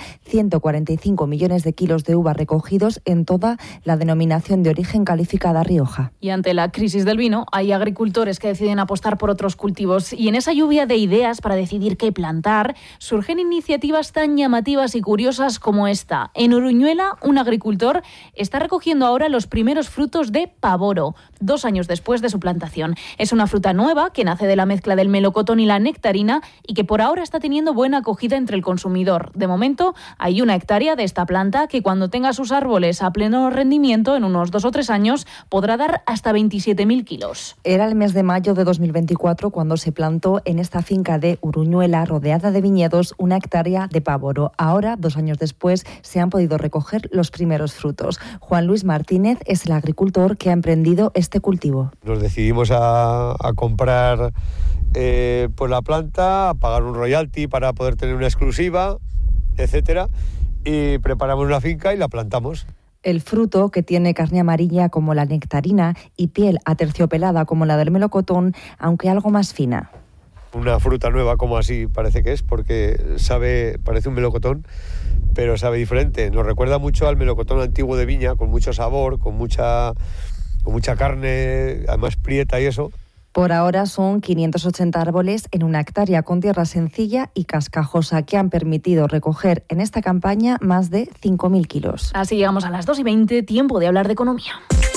145 millones de kilos de uva recogidos en toda la denominación de origen calificada Rioja. Y ante la crisis del vino, hay agricultores que deciden apostar por otros cultivos. Y en esa lluvia de ideas para decidir qué plantar, surgen iniciativas tan llamativas y curiosas como esta. En Uruñuela, un agricultor está recogiendo ahora los primeros frutos de pavoro. 2 años después después de su plantación. Es una fruta nueva que nace de la mezcla del melocotón y la nectarina y que por ahora está teniendo buena acogida entre el consumidor. De momento, hay 1 hectárea de esta planta que cuando tenga sus árboles a pleno rendimiento en unos 2 o 3 años podrá dar hasta 27.000 kilos. Era el mes de mayo de 2024 cuando se plantó en esta finca de Uruñuela, rodeada de viñedos, 1 hectárea de pavoro. Ahora, 2 años después, se han podido recoger los primeros frutos. Juan Luis Martínez es el agricultor que ha emprendido este cultivo. Nos decidimos a comprar pues la planta, a pagar un royalty para poder tener una exclusiva, etcétera, y preparamos una finca y la plantamos. El fruto, que tiene carne amarilla como la nectarina y piel aterciopelada como la del melocotón, aunque algo más fina. Una fruta nueva, como así parece que es, porque parece un melocotón, pero sabe diferente. Nos recuerda mucho al melocotón antiguo de viña, con mucho sabor, con mucha carne, además prieta y eso. Por ahora son 580 árboles en 1 hectárea con tierra sencilla y cascajosa que han permitido recoger en esta campaña más de 5.000 kilos. Así llegamos a las 2:20, tiempo de hablar de economía.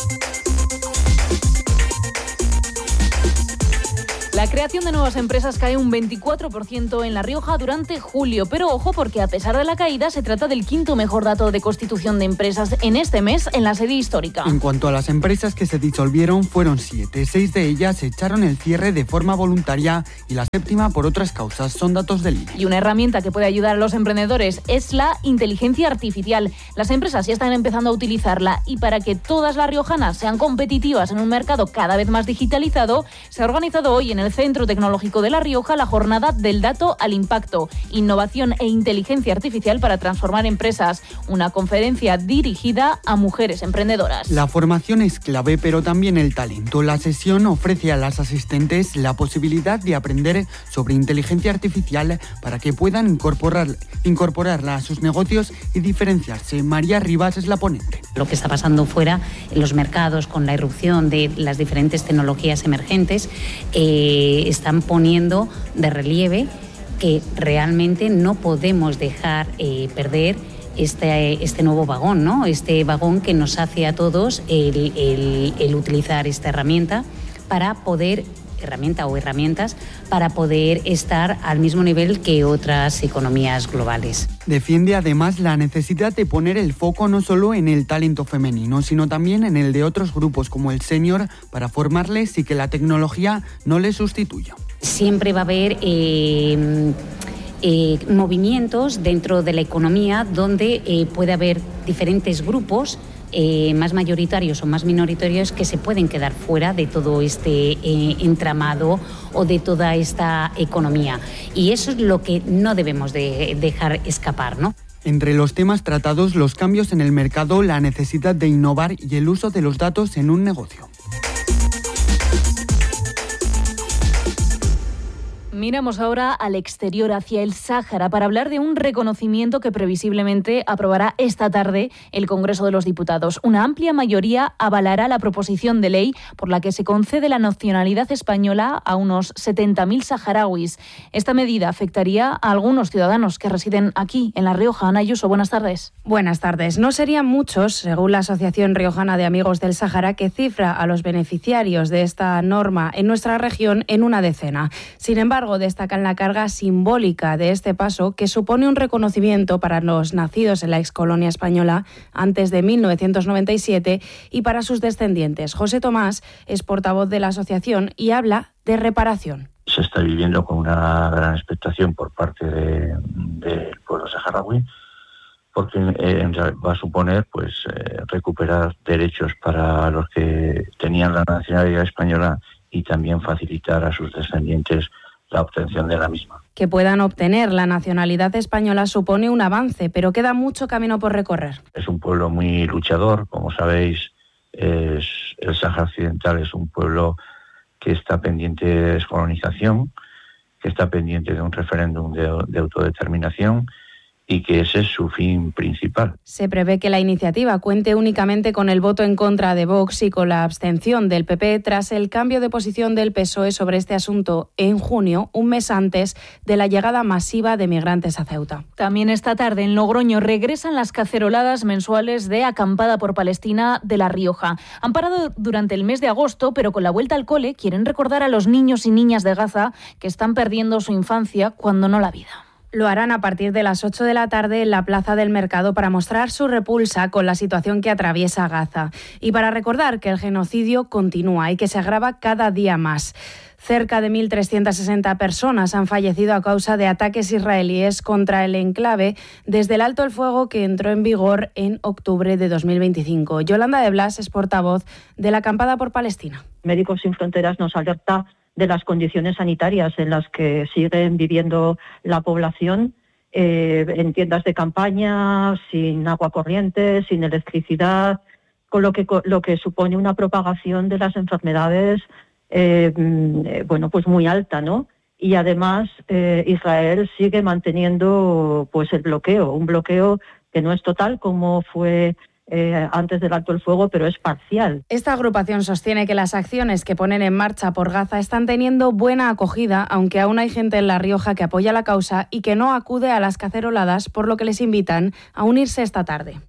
La creación de nuevas empresas cae un 24% en La Rioja durante julio, pero ojo porque a pesar de la caída se trata del 5º mejor dato de constitución de empresas en este mes en la sede histórica. En cuanto a las empresas que se disolvieron, fueron 7. 6 de ellas echaron el cierre de forma voluntaria y la 7ª por otras causas. Son datos del INE. Y una herramienta que puede ayudar a los emprendedores es la inteligencia artificial. Las empresas ya están empezando a utilizarla y para que todas las riojanas sean competitivas en un mercado cada vez más digitalizado, se ha organizado hoy en el Centro Tecnológico de La Rioja la jornada del dato al impacto, innovación e inteligencia artificial para transformar empresas, una conferencia dirigida a mujeres emprendedoras. La formación es clave, pero también el talento. La sesión ofrece a las asistentes la posibilidad de aprender sobre inteligencia artificial para que puedan incorporarla a sus negocios y diferenciarse. María Rivas es la ponente. Lo que está pasando fuera en los mercados con la irrupción de las diferentes tecnologías emergentes están poniendo de relieve que realmente no podemos dejar perder este nuevo vagón, ¿no? Este vagón que nos hace a todos el utilizar esta herramientas para poder estar al mismo nivel que otras economías globales. Defiende además la necesidad de poner el foco no solo en el talento femenino, sino también en el de otros grupos como el senior para formarles y que la tecnología no les sustituya. Siempre va a haber movimientos dentro de la economía donde puede haber diferentes grupos más mayoritarios o más minoritarios que se pueden quedar fuera de todo este entramado o de toda esta economía. Y eso es lo que no debemos de dejar escapar, ¿no? Entre los temas tratados, los cambios en el mercado, la necesidad de innovar y el uso de los datos en un negocio. Miramos ahora al exterior, hacia el Sáhara, para hablar de un reconocimiento que previsiblemente aprobará esta tarde el Congreso de los Diputados. Una amplia mayoría avalará la proposición de ley por la que se concede la nacionalidad española a unos 70.000 saharauis. Esta medida afectaría a algunos ciudadanos que residen aquí, en La Rioja. Ana Ayuso, buenas tardes. Buenas tardes. No serían muchos, según la Asociación Riojana de Amigos del Sáhara, que cifra a los beneficiarios de esta norma en nuestra región en una decena. Sin embargo, destacan la carga simbólica de este paso, que supone un reconocimiento para los nacidos en la excolonia española antes de 1997 y para sus descendientes. José Tomás es portavoz de la asociación y habla de reparación. Se está viviendo con una gran expectación por parte del pueblo saharaui, porque va a suponer recuperar derechos para los que tenían la nacionalidad española y también facilitar a sus descendientes la obtención de la misma. Que puedan obtener la nacionalidad española supone un avance, pero queda mucho camino por recorrer. Es un pueblo muy luchador, como sabéis, el Sáhara Occidental es un pueblo que está pendiente de descolonización, que está pendiente de un referéndum de autodeterminación y que ese es su fin principal. Se prevé que la iniciativa cuente únicamente con el voto en contra de Vox y con la abstención del PP tras el cambio de posición del PSOE sobre este asunto en junio, un mes antes de la llegada masiva de migrantes a Ceuta. También esta tarde en Logroño regresan las caceroladas mensuales de Acampada por Palestina de La Rioja. Han parado durante el mes de agosto, pero con la vuelta al cole quieren recordar a los niños y niñas de Gaza que están perdiendo su infancia, cuando no la vida. Lo harán a partir de las 8 de la tarde en la Plaza del Mercado para mostrar su repulsa con la situación que atraviesa Gaza y para recordar que el genocidio continúa y que se agrava cada día más. Cerca de 1.360 personas han fallecido a causa de ataques israelíes contra el enclave desde el alto el fuego que entró en vigor en octubre de 2025. Yolanda de Blas es portavoz de la Acampada por Palestina. Médicos Sin Fronteras nos alerta de las condiciones sanitarias en las que siguen viviendo la población, en tiendas de campaña, sin agua corriente, sin electricidad, con lo que supone una propagación de las enfermedades pues muy alta, ¿no? Y además Israel sigue manteniendo pues el bloqueo, un bloqueo que no es total como fue antes del alto el fuego, pero es parcial. Esta agrupación sostiene que las acciones que ponen en marcha por Gaza están teniendo buena acogida, aunque aún hay gente en La Rioja que apoya la causa y que no acude a las caceroladas, por lo que les invitan a unirse esta tarde.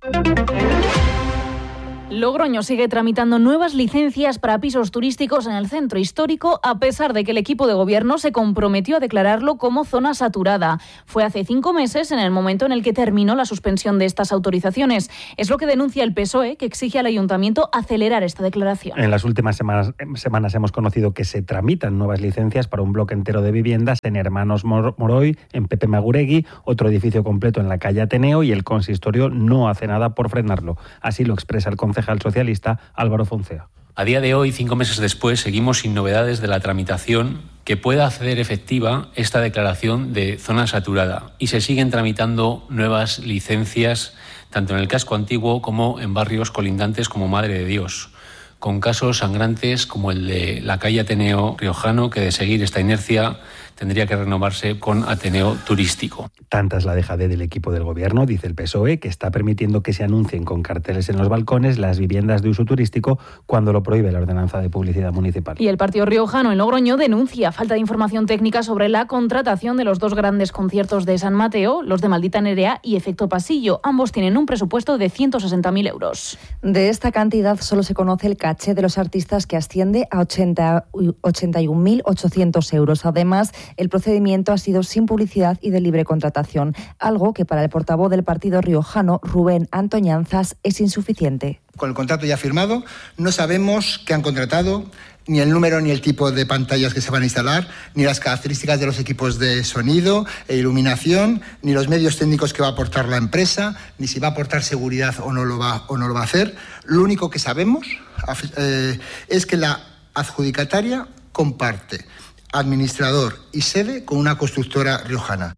Logroño sigue tramitando nuevas licencias para pisos turísticos en el centro histórico, a pesar de que el equipo de gobierno se comprometió a declararlo como zona saturada. Fue hace 5 meses, en el momento en el que terminó la suspensión de estas autorizaciones. Es lo que denuncia el PSOE, que exige al ayuntamiento acelerar esta declaración. En las últimas semanas hemos conocido que se tramitan nuevas licencias para un bloque entero de viviendas en Hermanos Moroy, en Pepe Maguregui, otro edificio completo en la calle Ateneo, y el consistorio no hace nada por frenarlo. Así lo expresa el concejal socialista Álvaro Foncea. A día de hoy, 5 meses después, seguimos sin novedades de la tramitación que pueda hacer efectiva esta declaración de zona saturada, y se siguen tramitando nuevas licencias tanto en el casco antiguo como en barrios colindantes como Madre de Dios, con casos sangrantes como el de la calle Ateneo riojano, que de seguir esta inercia tendría que renovarse con Ateneo turístico. Tanta es la dejadez del equipo del gobierno, dice el PSOE, que está permitiendo que se anuncien con carteles en los balcones las viviendas de uso turístico cuando lo prohíbe la ordenanza de publicidad municipal. Y el partido riojano en Logroño denuncia falta de información técnica sobre la contratación de los 2 grandes conciertos de San Mateo, los de Maldita Nerea y Efecto Pasillo. Ambos tienen un presupuesto de 160.000 euros. De esta cantidad solo se conoce el caché de los artistas, que asciende a 81.800 euros. Además, el procedimiento ha sido sin publicidad y de libre contratación, algo que para el portavoz del partido riojano, Rubén Antoñanzas, es insuficiente. Con el contrato ya firmado, no sabemos qué han contratado, ni el número ni el tipo de pantallas que se van a instalar, ni las características de los equipos de sonido e iluminación, ni los medios técnicos que va a aportar la empresa, ni si va a aportar seguridad o no lo va a hacer. Lo único que sabemos es que la adjudicataria comparte administrador y sede con una constructora riojana.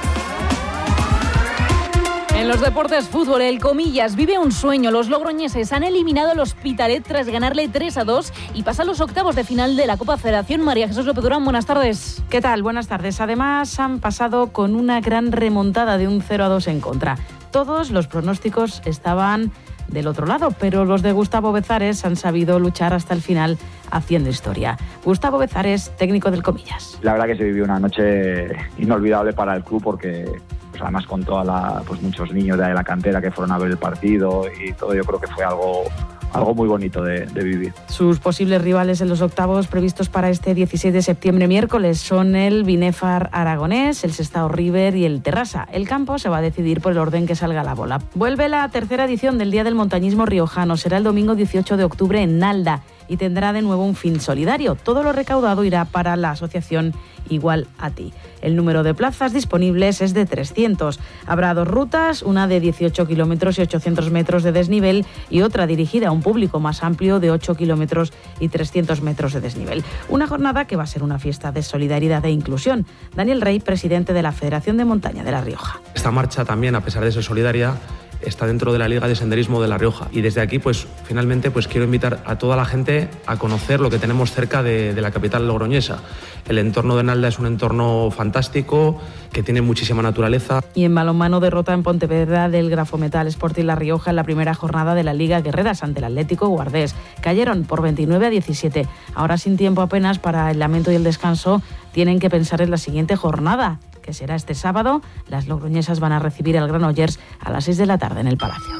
En los deportes, fútbol, el Comillas vive un sueño. Los logroñeses han eliminado al Hospitalet tras ganarle 3-2 y pasan los octavos de final de la Copa Federación. María Jesús López Durán, buenas tardes. ¿Qué tal? Buenas tardes. Además, han pasado con una gran remontada de un 0-2 en contra. Todos los pronósticos estaban del otro lado, pero los de Gustavo Bezares han sabido luchar hasta el final haciendo historia. Gustavo Bezares, técnico del Comillas. La verdad que se vivió una noche inolvidable para el club, porque pues además con toda muchos niños de la cantera que fueron a ver el partido y todo, yo creo que fue algo muy bonito de vivir. Sus posibles rivales en los octavos previstos para este 16 de septiembre, miércoles, son el Binefar Aragonés, el Sestao River y el Terrassa. El campo se va a decidir por el orden que salga la bola. Vuelve la tercera edición del Día del Montañismo Riojano. Será el domingo 18 de octubre en Nalda y tendrá de nuevo un fin solidario. Todo lo recaudado irá para la asociación Igual a Ti. El número de plazas disponibles es de 300. Habrá 2 rutas, una de 18 kilómetros y 800 metros de desnivel y otra dirigida a un público más amplio de 8 kilómetros y 300 metros de desnivel. Una jornada que va a ser una fiesta de solidaridad e inclusión. Daniel Rey, presidente de la Federación de Montaña de La Rioja. Esta marcha también, a pesar de ser solidaria, está dentro de la Liga de Senderismo de La Rioja. Y desde aquí, finalmente, quiero invitar a toda la gente darle a conocer lo que tenemos cerca de la capital logroñesa. El entorno de Nalda es un entorno fantástico, que tiene muchísima naturaleza. Y en balonmano, derrota en Pontevedra del Grafometal Sporting La Rioja en la primera jornada de la Liga Guerreras ante el Atlético Guardés. Cayeron por 29-17. Ahora, sin tiempo apenas para el lamento y el descanso, tienen que pensar en la siguiente jornada, que será este sábado. Las logroñesas van a recibir al Granollers a las 6 de la tarde en el Palacio.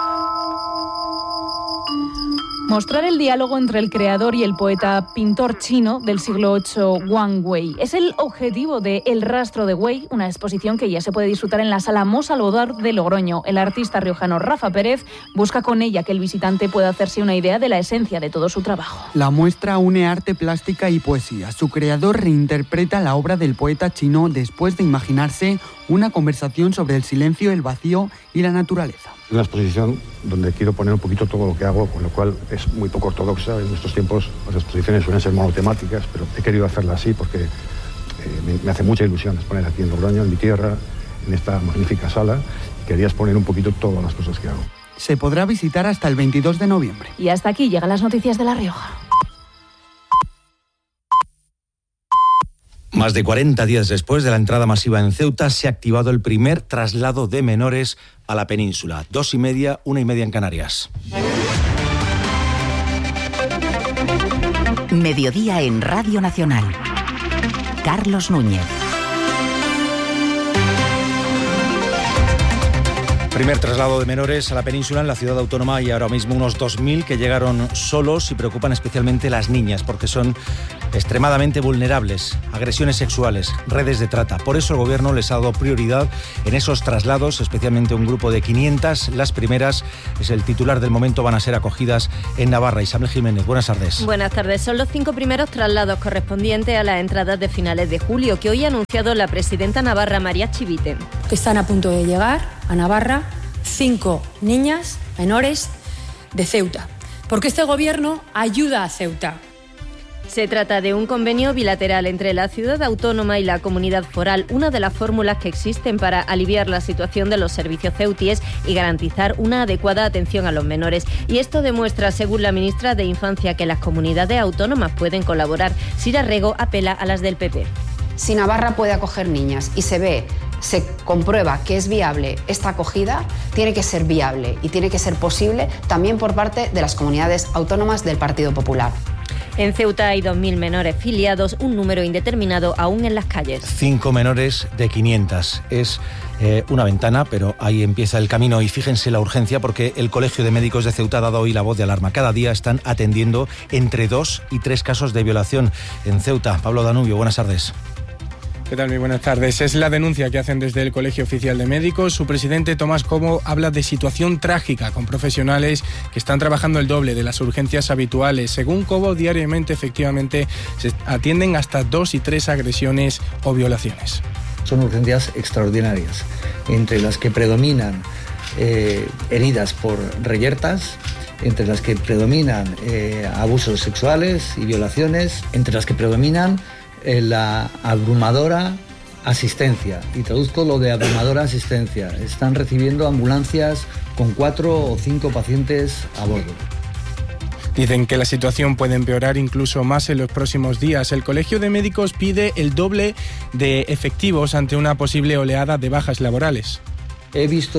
Mostrar el diálogo entre el creador y el poeta pintor chino del siglo VIII, Wang Wei. Es el objetivo de El rastro de Wei, una exposición que ya se puede disfrutar en la Sala Mos Salvador de Logroño. El artista riojano Rafa Pérez busca con ella que el visitante pueda hacerse una idea de la esencia de todo su trabajo. La muestra une arte, plástica y poesía. Su creador reinterpreta la obra del poeta chino después de imaginarse una conversación sobre el silencio, el vacío y la naturaleza. Una exposición donde quiero poner un poquito todo lo que hago, con lo cual es muy poco ortodoxa. En estos tiempos las exposiciones suelen ser monotemáticas, pero he querido hacerla así porque me hace mucha ilusión exponer aquí en Logroño, en mi tierra, en esta magnífica sala. Quería exponer un poquito todas las cosas que hago. Se podrá visitar hasta el 22 de noviembre. Y hasta aquí llegan las noticias de La Rioja. Más de 40 días después de la entrada masiva en Ceuta, se ha activado el primer traslado de menores a la península. 2:30, 1:30 en Canarias. Mediodía en Radio Nacional. Carlos Núñez. Primer traslado de menores a la península en la ciudad autónoma y ahora mismo unos 2.000 que llegaron solos y preocupan especialmente las niñas porque son extremadamente vulnerables, agresiones sexuales, redes de trata. Por eso el gobierno les ha dado prioridad en esos traslados, especialmente un grupo de 500. Las primeras, es el titular del momento, van a ser acogidas en Navarra. Isabel Jiménez, buenas tardes. Buenas tardes. Son los 5 primeros traslados correspondientes a las entradas de finales de julio que hoy ha anunciado la presidenta navarra María Chivite. Que están a punto de llegar a Navarra 5 niñas menores de Ceuta, porque este gobierno ayuda a Ceuta. Se trata de un convenio bilateral entre la ciudad autónoma y la comunidad foral, una de las fórmulas que existen para aliviar la situación de los servicios ceutíes y garantizar una adecuada atención a los menores. Y esto demuestra, según la ministra de Infancia, que las comunidades autónomas pueden colaborar. Sira Rego apela a las del PP. Si Navarra puede acoger niñas y se comprueba que es viable esta acogida, tiene que ser viable y tiene que ser posible también por parte de las comunidades autónomas del Partido Popular. En Ceuta hay 2.000 menores filiados, un número indeterminado aún en las calles. 5 menores de 500. Es una ventana, pero ahí empieza el camino. Y fíjense la urgencia porque el Colegio de Médicos de Ceuta ha dado hoy la voz de alarma. Cada día están atendiendo entre 2 y 3 casos de violación en Ceuta. Pablo Danubio, buenas tardes. ¿Qué tal? Muy buenas tardes. Es la denuncia que hacen desde el Colegio Oficial de Médicos. Su presidente, Tomás Cobo, habla de situación trágica con profesionales que están trabajando el doble de las urgencias habituales. Según Cobo, diariamente, efectivamente, se atienden hasta 2 y 3 agresiones o violaciones. Son urgencias extraordinarias, entre las que predominan heridas por reyertas, entre las que predominan abusos sexuales y violaciones, entre las que predominan la abrumadora asistencia. Y traduzco lo de abrumadora asistencia. Están recibiendo ambulancias con 4 o 5 pacientes a bordo. Dicen que la situación puede empeorar incluso más en los próximos días. El Colegio de Médicos pide el doble de efectivos ante una posible oleada de bajas laborales. Hemos visto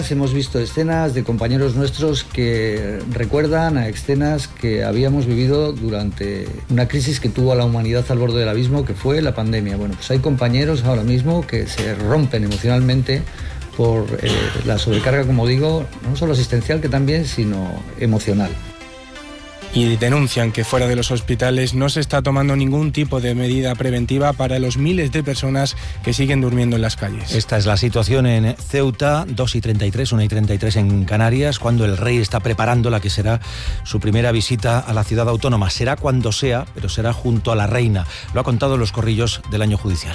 escenas de compañeros nuestros que recuerdan a escenas que habíamos vivido durante una crisis que tuvo a la humanidad al borde del abismo, que fue la pandemia. Bueno, pues hay compañeros ahora mismo que se rompen emocionalmente por la sobrecarga, como digo, no solo asistencial que también, sino emocional. Y denuncian que fuera de los hospitales no se está tomando ningún tipo de medida preventiva para los miles de personas que siguen durmiendo en las calles. Esta es la situación en Ceuta, 2:33, 1:33 en Canarias, cuando el rey está preparando la que será su primera visita a la ciudad autónoma. Será cuando sea, pero será junto a la reina. Lo ha contado en los corrillos del año judicial.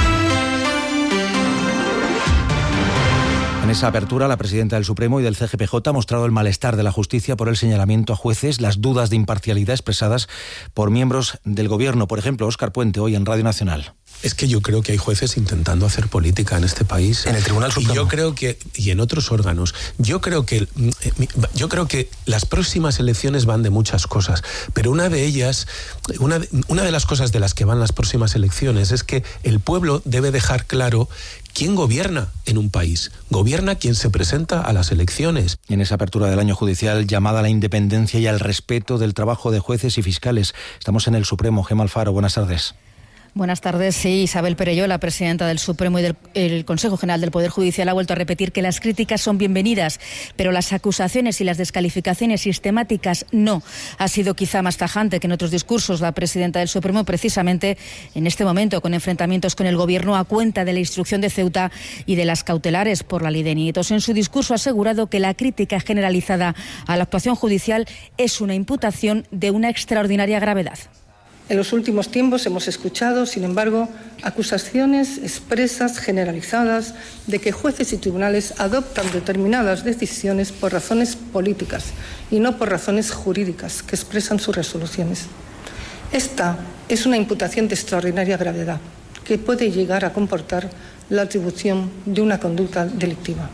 En esa apertura, la presidenta del Supremo y del CGPJ ha mostrado el malestar de la justicia por el señalamiento a jueces, las dudas de imparcialidad expresadas por miembros del Gobierno. Por ejemplo, Óscar Puente, hoy en Radio Nacional. Es que yo creo que hay jueces intentando hacer política en este país. En el Tribunal Supremo. Y yo creo que, y en otros órganos, yo creo que las próximas elecciones van de muchas cosas, pero una de ellas, una de las cosas de las que van las próximas elecciones es que el pueblo debe dejar claro quién gobierna en un país. Gobierna quien se presenta a las elecciones. En esa apertura del año judicial, llamada a la independencia y al respeto del trabajo de jueces y fiscales. Estamos en el Supremo. Gemma Alfaro, buenas tardes. Buenas tardes. Sí, Isabel Perelló, la presidenta del Supremo y del Consejo General del Poder Judicial, ha vuelto a repetir que las críticas son bienvenidas, pero las acusaciones y las descalificaciones sistemáticas no. Ha sido quizá más tajante que en otros discursos la presidenta del Supremo, precisamente en este momento, con enfrentamientos con el Gobierno a cuenta de la instrucción de Ceuta y de las cautelares por la ley de Nietos. En su discurso ha asegurado que la crítica generalizada a la actuación judicial es una imputación de una extraordinaria gravedad. En los últimos tiempos hemos escuchado, sin embargo, acusaciones expresas, generalizadas, de que jueces y tribunales adoptan determinadas decisiones por razones políticas y no por razones jurídicas que expresan sus resoluciones. Esta es una imputación de extraordinaria gravedad que puede llegar a comportar la atribución de una conducta delictiva.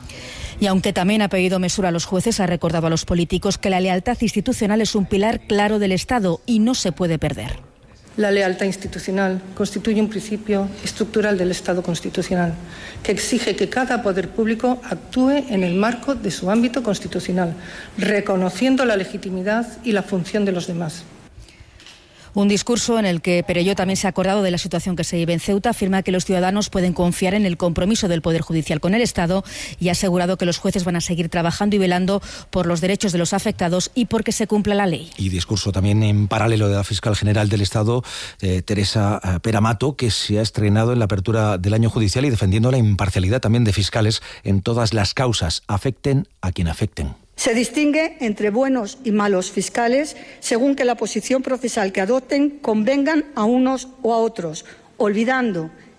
Y aunque también ha pedido mesura a los jueces, ha recordado a los políticos que la lealtad institucional es un pilar claro del Estado y no se puede perder. La lealtad institucional constituye un principio estructural del Estado constitucional que exige que cada poder público actúe en el marco de su ámbito constitucional, reconociendo la legitimidad y la función de los demás. Un discurso en el que Perelló también se ha acordado de la situación que se vive en Ceuta, afirma que los ciudadanos pueden confiar en el compromiso del Poder Judicial con el Estado y ha asegurado que los jueces van a seguir trabajando y velando por los derechos de los afectados y porque se cumpla la ley. Y discurso también en paralelo de la fiscal general del Estado, Teresa Peramato, que se ha estrenado en la apertura del año judicial y defendiendo la imparcialidad también de fiscales en todas las causas, afecten a quien afecten. Se distingue entre buenos y malos fiscales según que la posición procesal que adopten convengan a unos o a otros, olvidando